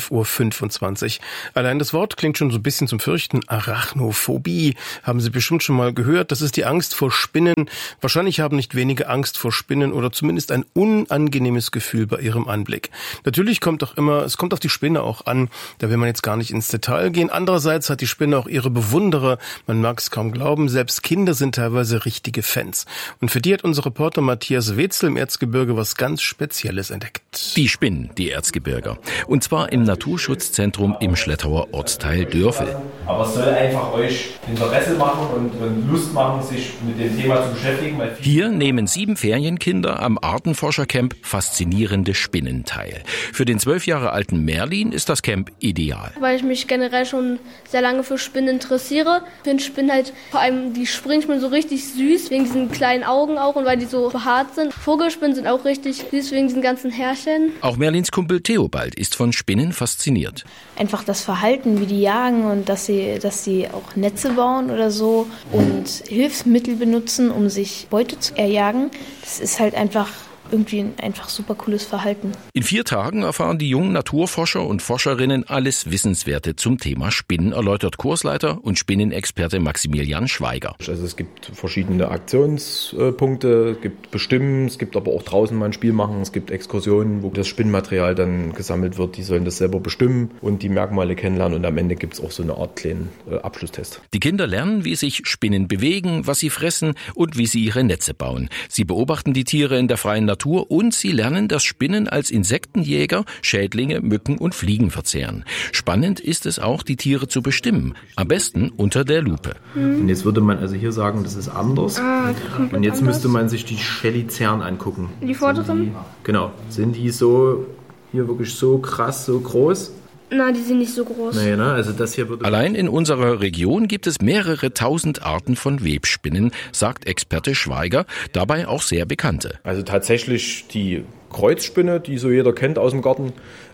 12:25 Uhr. Allein das Wort klingt schon so ein bisschen zum Fürchten. Arachnophobie. Haben Sie bestimmt schon mal gehört. Das ist die Angst vor Spinnen. Wahrscheinlich haben nicht wenige Angst vor Spinnen oder zumindest ein unangenehmes Gefühl bei ihrem Anblick. Natürlich kommt es kommt auf die Spinne auch an. Da will man jetzt gar nicht ins Detail gehen. Andererseits hat die Spinne auch ihre Bewunderer. Man mag es kaum glauben. Selbst Kinder sind teilweise richtige Fans. Und für die hat unser Reporter Matthias Wetzel im Erzgebirge was ganz Spezielles entdeckt. Die Spinnen, die Erzgebirger. Und zwar im Naturschutzzentrum im Schlettauer Ortsteil Dörfel. Aber es soll einfach euch Interesse machen und Lust machen, sich mit dem Thema zu beschäftigen. Hier nehmen 7 Ferienkinder am Artenforschercamp Faszinierende Spinnen teil. Für den 12 Jahre alten Merlin ist das Camp ideal. Weil ich mich generell schon sehr lange für Spinnen interessiere. Ich finde Spinnen halt, vor allem die Springspinnen, so richtig süß, wegen diesen kleinen Augen auch und weil die so behaart sind. Vogelspinnen sind auch richtig süß, wegen diesen ganzen Härchen. Auch Merlins Kumpel Theobald ist von Spinnen fasziniert. Einfach das Verhalten, wie die jagen und dass sie auch Netze bauen oder so und Hilfsmittel benutzen, um sich Beute zu erjagen. Das ist halt einfach irgendwie ein einfach super cooles Verhalten. In 4 Tagen erfahren die jungen Naturforscher und Forscherinnen alles Wissenswerte zum Thema Spinnen, erläutert Kursleiter und Spinnenexperte Maximilian Schweiger. Also es gibt verschiedene Aktionspunkte, es gibt Bestimmen, es gibt aber auch draußen mal ein Spiel machen, es gibt Exkursionen, wo das Spinnenmaterial dann gesammelt wird, die sollen das selber bestimmen und die Merkmale kennenlernen und am Ende gibt es auch so eine Art kleinen Abschlusstest. Die Kinder lernen, wie sich Spinnen bewegen, was sie fressen und wie sie ihre Netze bauen. Sie beobachten die Tiere in der freien Natur und sie lernen, dass Spinnen als Insektenjäger Schädlinge, Mücken und Fliegen verzehren. Spannend ist es auch, die Tiere zu bestimmen. Am besten unter der Lupe. Und jetzt würde man also hier sagen, das ist anders. Und jetzt müsste man sich die Chelicern angucken. Die vorderen? Genau. Sind die so hier wirklich so krass, so groß? Na, die sind nicht so groß. Nee, ne? Also das hier würde Allein in unserer Region gibt es mehrere 1000 Arten von Webspinnen, sagt Experte Schweiger, dabei auch sehr bekannte. Also tatsächlich die Kreuzspinne, die so jeder kennt aus dem Garten,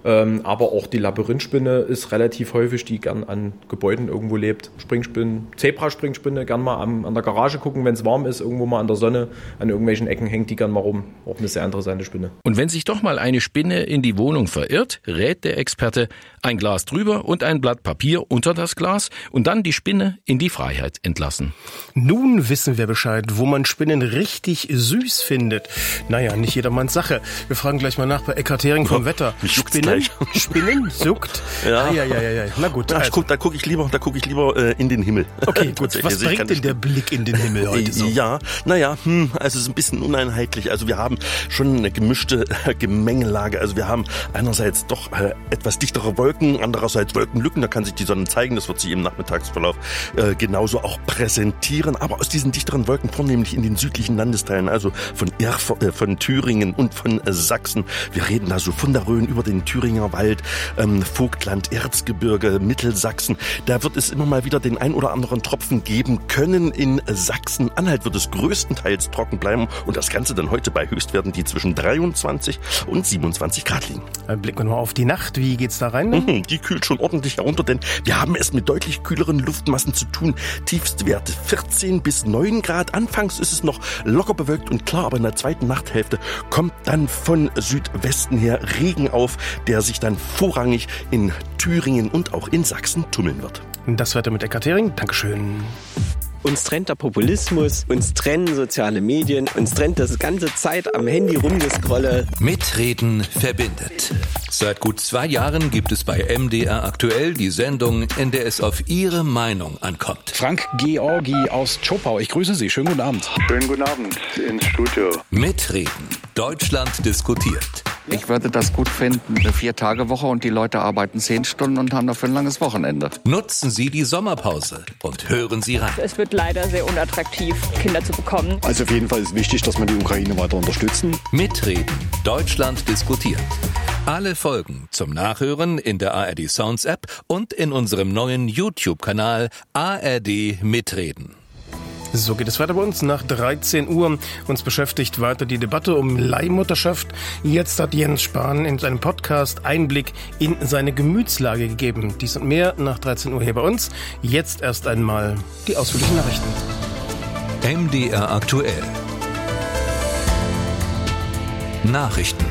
aber auch die Labyrinthspinne ist relativ häufig, die gern an Gebäuden irgendwo lebt. Springspinnen, Zebraspringspinne, gern mal an der Garage gucken, wenn es warm ist, irgendwo mal an der Sonne, an irgendwelchen Ecken hängt die gern mal rum. Auch eine sehr interessante Spinne. Und wenn sich doch mal eine Spinne in die Wohnung verirrt, rät der Experte, ein Glas drüber und ein Blatt Papier unter das Glas und dann die Spinne in die Freiheit entlassen. Nun wissen wir Bescheid, wo man Spinnen richtig süß findet. Naja, nicht jedermanns Sache. Wir fragen gleich mal nach bei Eckhard Hering vom Wetter. Spinnen? Juckt? Ja. Ja. Na gut. Also. Da guck ich lieber in den Himmel. Okay, gut. Was bringt denn der Blick in den Himmel heute so? Ja, also es ist ein bisschen uneinheitlich. Also wir haben schon eine gemischte Gemengelage. Also wir haben einerseits doch etwas dichtere Wolken, andererseits Wolkenlücken. Da kann sich die Sonne zeigen. Das wird sich im Nachmittagsverlauf genauso auch präsentieren. Aber aus diesen dichteren Wolken vornehmlich in den südlichen Landesteilen, also von Thüringen und von Sachsen. Wir reden da so von der Rhön über den Thüringer Wald, Vogtland, Erzgebirge, Mittelsachsen. Da wird es immer mal wieder den ein oder anderen Tropfen geben können. In Sachsen-Anhalt wird es größtenteils trocken bleiben und das Ganze dann heute bei Höchstwerten, die zwischen 23 und 27 Grad liegen. Dann blicken wir mal auf die Nacht. Wie geht's da rein? Die kühlt schon ordentlich herunter, denn wir haben es mit deutlich kühleren Luftmassen zu tun. Tiefstwerte 14 bis 9 Grad. Anfangs ist es noch locker bewölkt und klar, aber in der zweiten Nachthälfte kommt dann von Südwesten her Regen auf, der sich dann vorrangig in Thüringen und auch in Sachsen tummeln wird. Das Wetter mit Eckhard Hering. Dankeschön. Uns trennt der Populismus, uns trennen soziale Medien, uns trennt das ganze Zeit am Handy rumgescrolle. Mitreden verbindet. Seit gut 2 Jahren gibt es bei MDR aktuell die Sendung, in der es auf Ihre Meinung ankommt. Frank Georgi aus Zschopau, ich grüße Sie. Schönen guten Abend. Schönen guten Abend ins Studio. Mitreden. Deutschland diskutiert. Ich würde das gut finden, eine 4-Tage-Woche und die Leute arbeiten 10 Stunden und haben dafür ein langes Wochenende. Nutzen Sie die Sommerpause und hören Sie rein. Es wird leider sehr unattraktiv, Kinder zu bekommen. Also auf jeden Fall ist wichtig, dass wir die Ukraine weiter unterstützen. Mitreden. Deutschland diskutiert. Alle Folgen zum Nachhören in der ARD Sounds App und in unserem neuen YouTube-Kanal ARD Mitreden. So geht es weiter bei uns nach 13 Uhr. Uns beschäftigt weiter die Debatte um Leihmutterschaft. Jetzt hat Jens Spahn in seinem Podcast Einblick in seine Gemütslage gegeben. Dies und mehr nach 13 Uhr hier bei uns. Jetzt erst einmal die ausführlichen Nachrichten. MDR aktuell. Nachrichten.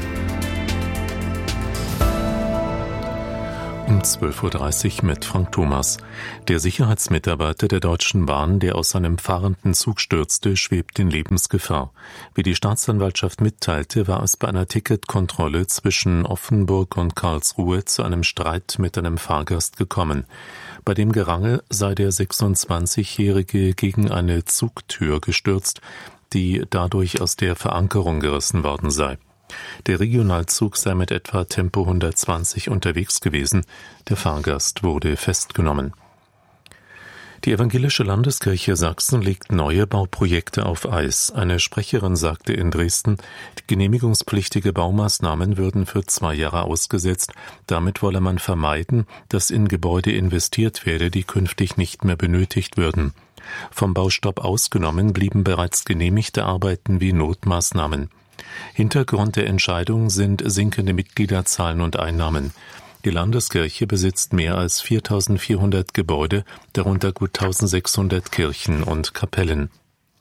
Um 12.30 Uhr mit Frank Thomas. Der Sicherheitsmitarbeiter der Deutschen Bahn, der aus seinem fahrenden Zug stürzte, schwebt in Lebensgefahr. Wie die Staatsanwaltschaft mitteilte, war es bei einer Ticketkontrolle zwischen Offenburg und Karlsruhe zu einem Streit mit einem Fahrgast gekommen. Bei dem Gerangel sei der 26-Jährige gegen eine Zugtür gestürzt, die dadurch aus der Verankerung gerissen worden sei. Der Regionalzug sei mit etwa Tempo 120 unterwegs gewesen. Der Fahrgast wurde festgenommen. Die Evangelische Landeskirche Sachsen legt neue Bauprojekte auf Eis. Eine Sprecherin sagte in Dresden, genehmigungspflichtige Baumaßnahmen würden für 2 Jahre ausgesetzt. Damit wolle man vermeiden, dass in Gebäude investiert werde, die künftig nicht mehr benötigt würden. Vom Baustopp ausgenommen blieben bereits genehmigte Arbeiten wie Notmaßnahmen. Hintergrund der Entscheidung sind sinkende Mitgliederzahlen und Einnahmen. Die Landeskirche besitzt mehr als 4.400 Gebäude, darunter gut 1.600 Kirchen und Kapellen.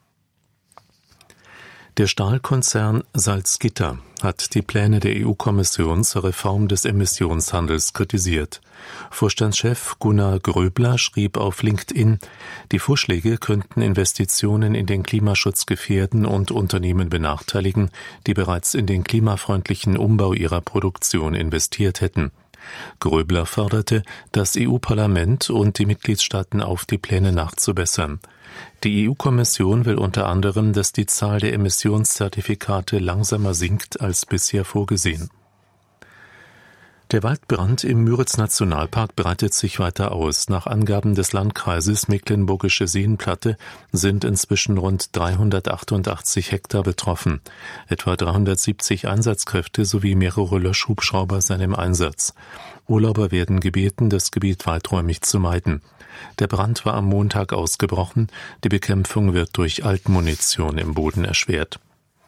Der Stahlkonzern Salzgitter hat die Pläne der EU-Kommission zur Reform des Emissionshandels kritisiert. Vorstandschef Gunnar Gröbler schrieb auf LinkedIn, die Vorschläge könnten Investitionen in den Klimaschutz gefährden und Unternehmen benachteiligen, die bereits in den klimafreundlichen Umbau ihrer Produktion investiert hätten. Gröbler forderte, das EU-Parlament und die Mitgliedstaaten auf, die Pläne nachzubessern. Die EU-Kommission will unter anderem, dass die Zahl der Emissionszertifikate langsamer sinkt als bisher vorgesehen. Der Waldbrand im Müritz-Nationalpark breitet sich weiter aus. Nach Angaben des Landkreises Mecklenburgische Seenplatte sind inzwischen rund 388 Hektar betroffen. Etwa 370 Einsatzkräfte sowie mehrere Löschhubschrauber sind im Einsatz. Urlauber werden gebeten, das Gebiet weiträumig zu meiden. Der Brand war am Montag ausgebrochen. Die Bekämpfung wird durch Altmunition im Boden erschwert.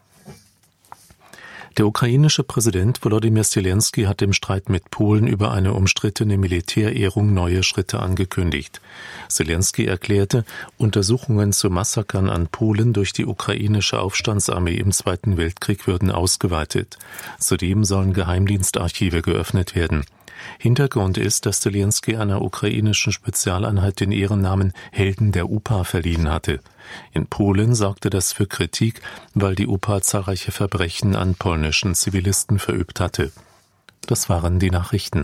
Der ukrainische Präsident Volodymyr Zelensky hat im Streit mit Polen über eine umstrittene Militärehrung neue Schritte angekündigt. Zelensky erklärte, Untersuchungen zu Massakern an Polen durch die ukrainische Aufstandsarmee im Zweiten Weltkrieg würden ausgeweitet. Zudem sollen Geheimdienstarchive geöffnet werden. Hintergrund ist, dass Zelensky einer ukrainischen Spezialeinheit den Ehrennamen Helden der UPA verliehen hatte. In Polen sorgte das für Kritik, weil die UPA zahlreiche Verbrechen an polnischen Zivilisten verübt hatte. Das waren die Nachrichten.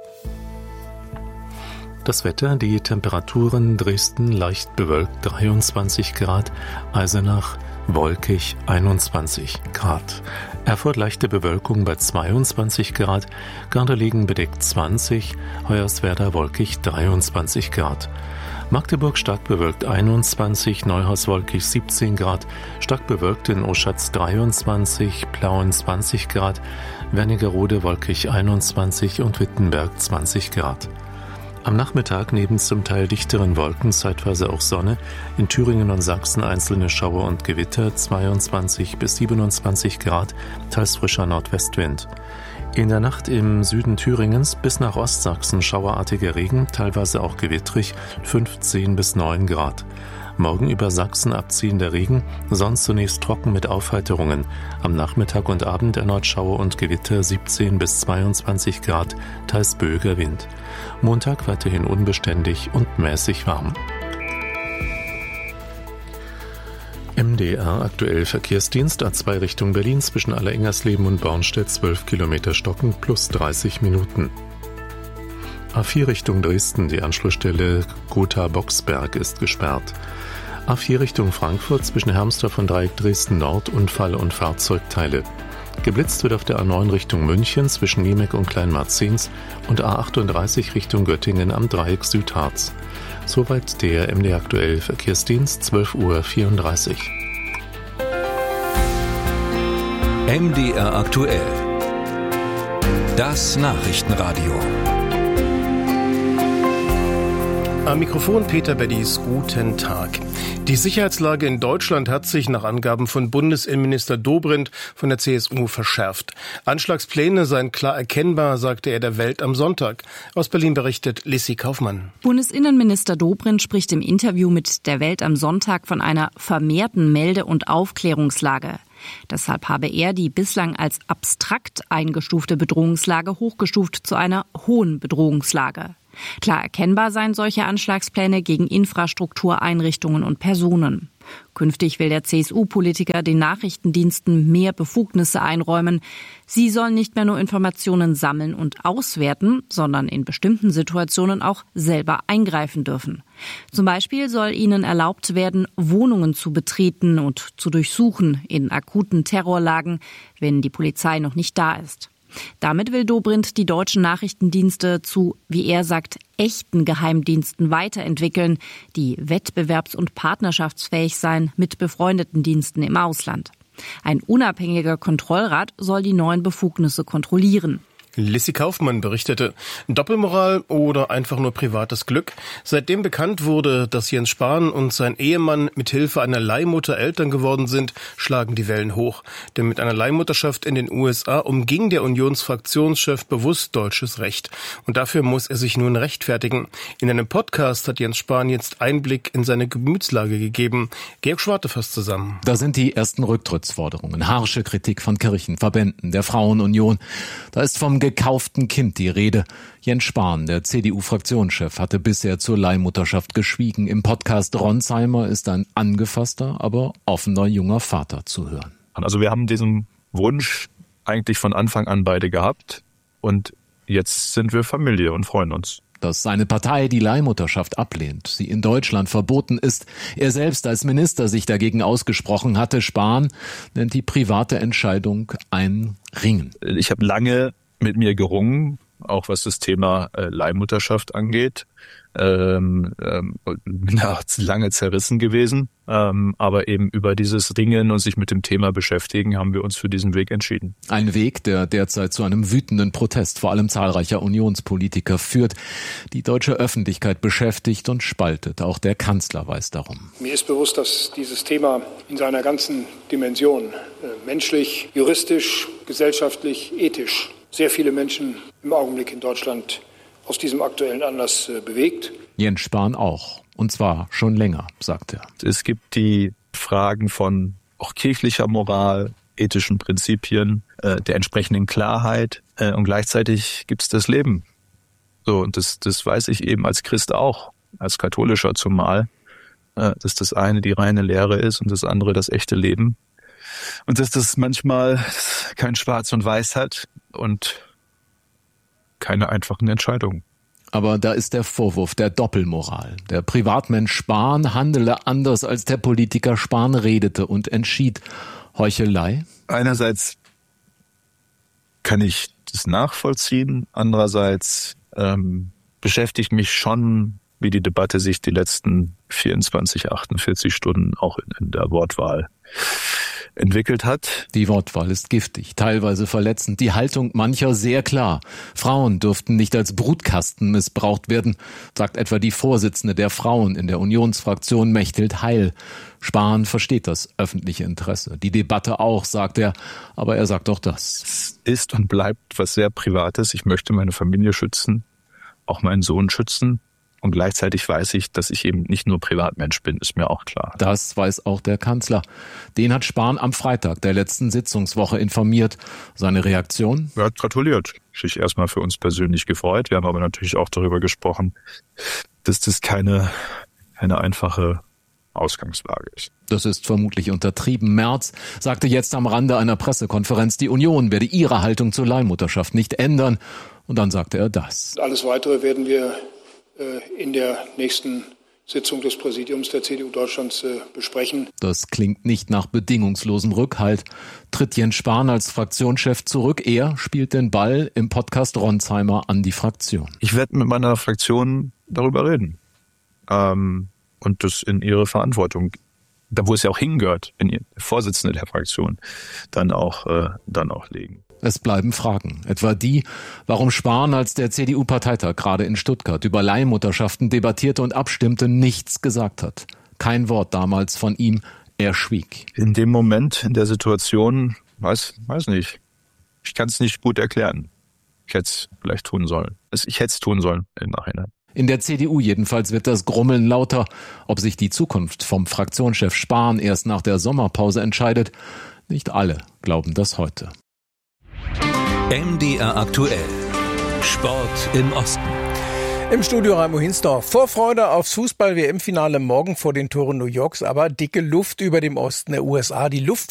Das Wetter, die Temperaturen: Dresden leicht bewölkt 23 Grad, Eisenach wolkig 21 Grad. Erfurt leichte Bewölkung bei 22 Grad, Gardelegen bedeckt 20, Hoyerswerda wolkig 23 Grad. Magdeburg stark bewölkt 21, Neuhaus wolkig 17 Grad, stark bewölkt in Oschatz 23, Plauen 20 Grad, Wernigerode wolkig 21 und Wittenberg 20 Grad. Am Nachmittag neben zum Teil dichteren Wolken zeitweise auch Sonne, in Thüringen und Sachsen einzelne Schauer und Gewitter 22 bis 27 Grad, teils frischer Nordwestwind. In der Nacht im Süden Thüringens bis nach Ostsachsen schauerartiger Regen, teilweise auch gewittrig, 15 bis 9 Grad. Morgen über Sachsen abziehender Regen, sonst zunächst trocken mit Aufheiterungen. Am Nachmittag und Abend erneut Schauer und Gewitter 17 bis 22 Grad, teils böiger Wind. Montag weiterhin unbeständig und mäßig warm. MDR aktuell Verkehrsdienst A2 Richtung Berlin zwischen Allerengersleben und Bornstedt 12 Kilometer Stocken plus 30 Minuten. A4 Richtung Dresden, die Anschlussstelle Gotha-Boxberg ist gesperrt. A4 Richtung Frankfurt zwischen Hermsdorf und Dreieck Dresden Nord Unfall und Fahrzeugteile. Geblitzt wird auf der A9 Richtung München zwischen Niemek und Kleinmarzens und A38 Richtung Göttingen am Dreieck Südharz. Soweit der MDR aktuell Verkehrsdienst, 12:34 Uhr. MDR aktuell. Das Nachrichtenradio. Am Mikrofon Peter Beddies, guten Tag. Die Sicherheitslage in Deutschland hat sich nach Angaben von Bundesinnenminister Dobrindt von der CSU verschärft. Anschlagspläne seien klar erkennbar, sagte er der Welt am Sonntag. Aus Berlin berichtet Lissy Kaufmann. Bundesinnenminister Dobrindt spricht im Interview mit der Welt am Sonntag von einer vermehrten Melde- und Aufklärungslage. Deshalb habe er die bislang als abstrakt eingestufte Bedrohungslage hochgestuft zu einer hohen Bedrohungslage. Klar erkennbar seien solche Anschlagspläne gegen Infrastruktureinrichtungen und Personen. Künftig will der CSU-Politiker den Nachrichtendiensten mehr Befugnisse einräumen. Sie sollen nicht mehr nur Informationen sammeln und auswerten, sondern in bestimmten Situationen auch selber eingreifen dürfen. Zum Beispiel soll ihnen erlaubt werden, Wohnungen zu betreten und zu durchsuchen in akuten Terrorlagen, wenn die Polizei noch nicht da ist. Damit will Dobrindt die deutschen Nachrichtendienste zu, wie er sagt, echten Geheimdiensten weiterentwickeln, die wettbewerbs- und partnerschaftsfähig seien mit befreundeten Diensten im Ausland. Ein unabhängiger Kontrollrat soll die neuen Befugnisse kontrollieren. Lissy Kaufmann berichtete, Doppelmoral oder einfach nur privates Glück? Seitdem bekannt wurde, dass Jens Spahn und sein Ehemann mit Hilfe einer Leihmutter Eltern geworden sind, schlagen die Wellen hoch. Denn mit einer Leihmutterschaft in den USA umging der Unionsfraktionschef bewusst deutsches Recht. Und dafür muss er sich nun rechtfertigen. In einem Podcast hat Jens Spahn jetzt Einblick in seine Gemütslage gegeben. Georg Schwarte fasst zusammen. Da sind die ersten Rücktrittsforderungen, harsche Kritik von Kirchen, Verbänden, der Frauenunion. Da ist vom gekauften Kind die Rede. Jens Spahn, der CDU-Fraktionschef, hatte bisher zur Leihmutterschaft geschwiegen. Im Podcast Ronsheimer ist ein angefasster, aber offener junger Vater zu hören. Also wir haben diesen Wunsch eigentlich von Anfang an beide gehabt und jetzt sind wir Familie und freuen uns. Dass seine Partei die Leihmutterschaft ablehnt, sie in Deutschland verboten ist, er selbst als Minister sich dagegen ausgesprochen hatte. Spahn nennt die private Entscheidung ein Ringen. Ich habe lange mit mir gerungen, auch was das Thema Leihmutterschaft angeht. Bin da lange zerrissen gewesen. Aber eben über dieses Ringen und sich mit dem Thema beschäftigen, haben wir uns für diesen Weg entschieden. Ein Weg, der derzeit zu einem wütenden Protest vor allem zahlreicher Unionspolitiker führt, die deutsche Öffentlichkeit beschäftigt und spaltet. Auch der Kanzler weiß darum. Mir ist bewusst, dass dieses Thema in seiner ganzen Dimension, menschlich, juristisch, gesellschaftlich, ethisch, sehr viele Menschen im Augenblick in Deutschland aus diesem aktuellen Anlass bewegt. Jens Spahn auch. Und zwar schon länger, sagt er. Es gibt die Fragen von auch kirchlicher Moral, ethischen Prinzipien, der entsprechenden Klarheit und gleichzeitig gibt es das Leben. So, und das weiß ich eben als Christ auch, als Katholischer zumal, dass das eine die reine Lehre ist und das andere das echte Leben. Und dass das manchmal kein Schwarz und Weiß hat und keine einfachen Entscheidungen. Aber da ist der Vorwurf der Doppelmoral. Der Privatmensch Spahn handele anders, als der Politiker Spahn redete und entschied. Heuchelei? Einerseits kann ich das nachvollziehen, andererseits beschäftigt mich schon, wie die Debatte sich die letzten 24, 48 Stunden auch in der Wortwahl entwickelt hat. Die Wortwahl ist giftig, teilweise verletzend, die Haltung mancher sehr klar. Frauen dürften nicht als Brutkasten missbraucht werden, sagt etwa die Vorsitzende der Frauen in der Unionsfraktion Mechthild Heil. Spahn versteht das öffentliche Interesse. Die Debatte auch, sagt er, aber er sagt auch das. Es ist und bleibt was sehr Privates. Ich möchte meine Familie schützen, auch meinen Sohn schützen. Und gleichzeitig weiß ich, dass ich eben nicht nur Privatmensch bin, ist mir auch klar. Das weiß auch der Kanzler. Den hat Spahn am Freitag der letzten Sitzungswoche informiert. Seine Reaktion? Er hat gratuliert. Sich erstmal für uns persönlich gefreut. Wir haben aber natürlich auch darüber gesprochen, dass das keine einfache Ausgangslage ist. Das ist vermutlich untertrieben. Merz sagte jetzt am Rande einer Pressekonferenz, die Union werde ihre Haltung zur Leihmutterschaft nicht ändern. Und dann sagte er das. Alles Weitere werden wir in der nächsten Sitzung des Präsidiums der CDU Deutschlands besprechen. Das klingt nicht nach bedingungslosem Rückhalt. Tritt Jens Spahn als Fraktionschef zurück? Er spielt den Ball im Podcast Ronsheimer an die Fraktion. Ich werde mit meiner Fraktion darüber reden. Und das in ihre Verantwortung, da wo es ja auch hingehört, in die Vorsitzende der Fraktion, dann auch legen. Es bleiben Fragen, etwa die, warum Spahn, als der CDU-Parteitag gerade in Stuttgart über Leihmutterschaften debattierte und abstimmte, nichts gesagt hat. Kein Wort damals von ihm, er schwieg. In dem Moment, in der Situation, weiß nicht. Ich kann es nicht gut erklären. Ich hätte es vielleicht tun sollen. Ich hätte es tun sollen im Nachhinein. In der CDU jedenfalls wird das Grummeln lauter. Ob sich die Zukunft vom Fraktionschef Spahn erst nach der Sommerpause entscheidet, nicht alle glauben das heute. MDR aktuell. Sport im Osten. Im Studio Raimo Hinsdorf. Vorfreude aufs Fußball-WM-Finale morgen vor den Toren New Yorks, aber dicke Luft über dem Osten der USA. Die Luft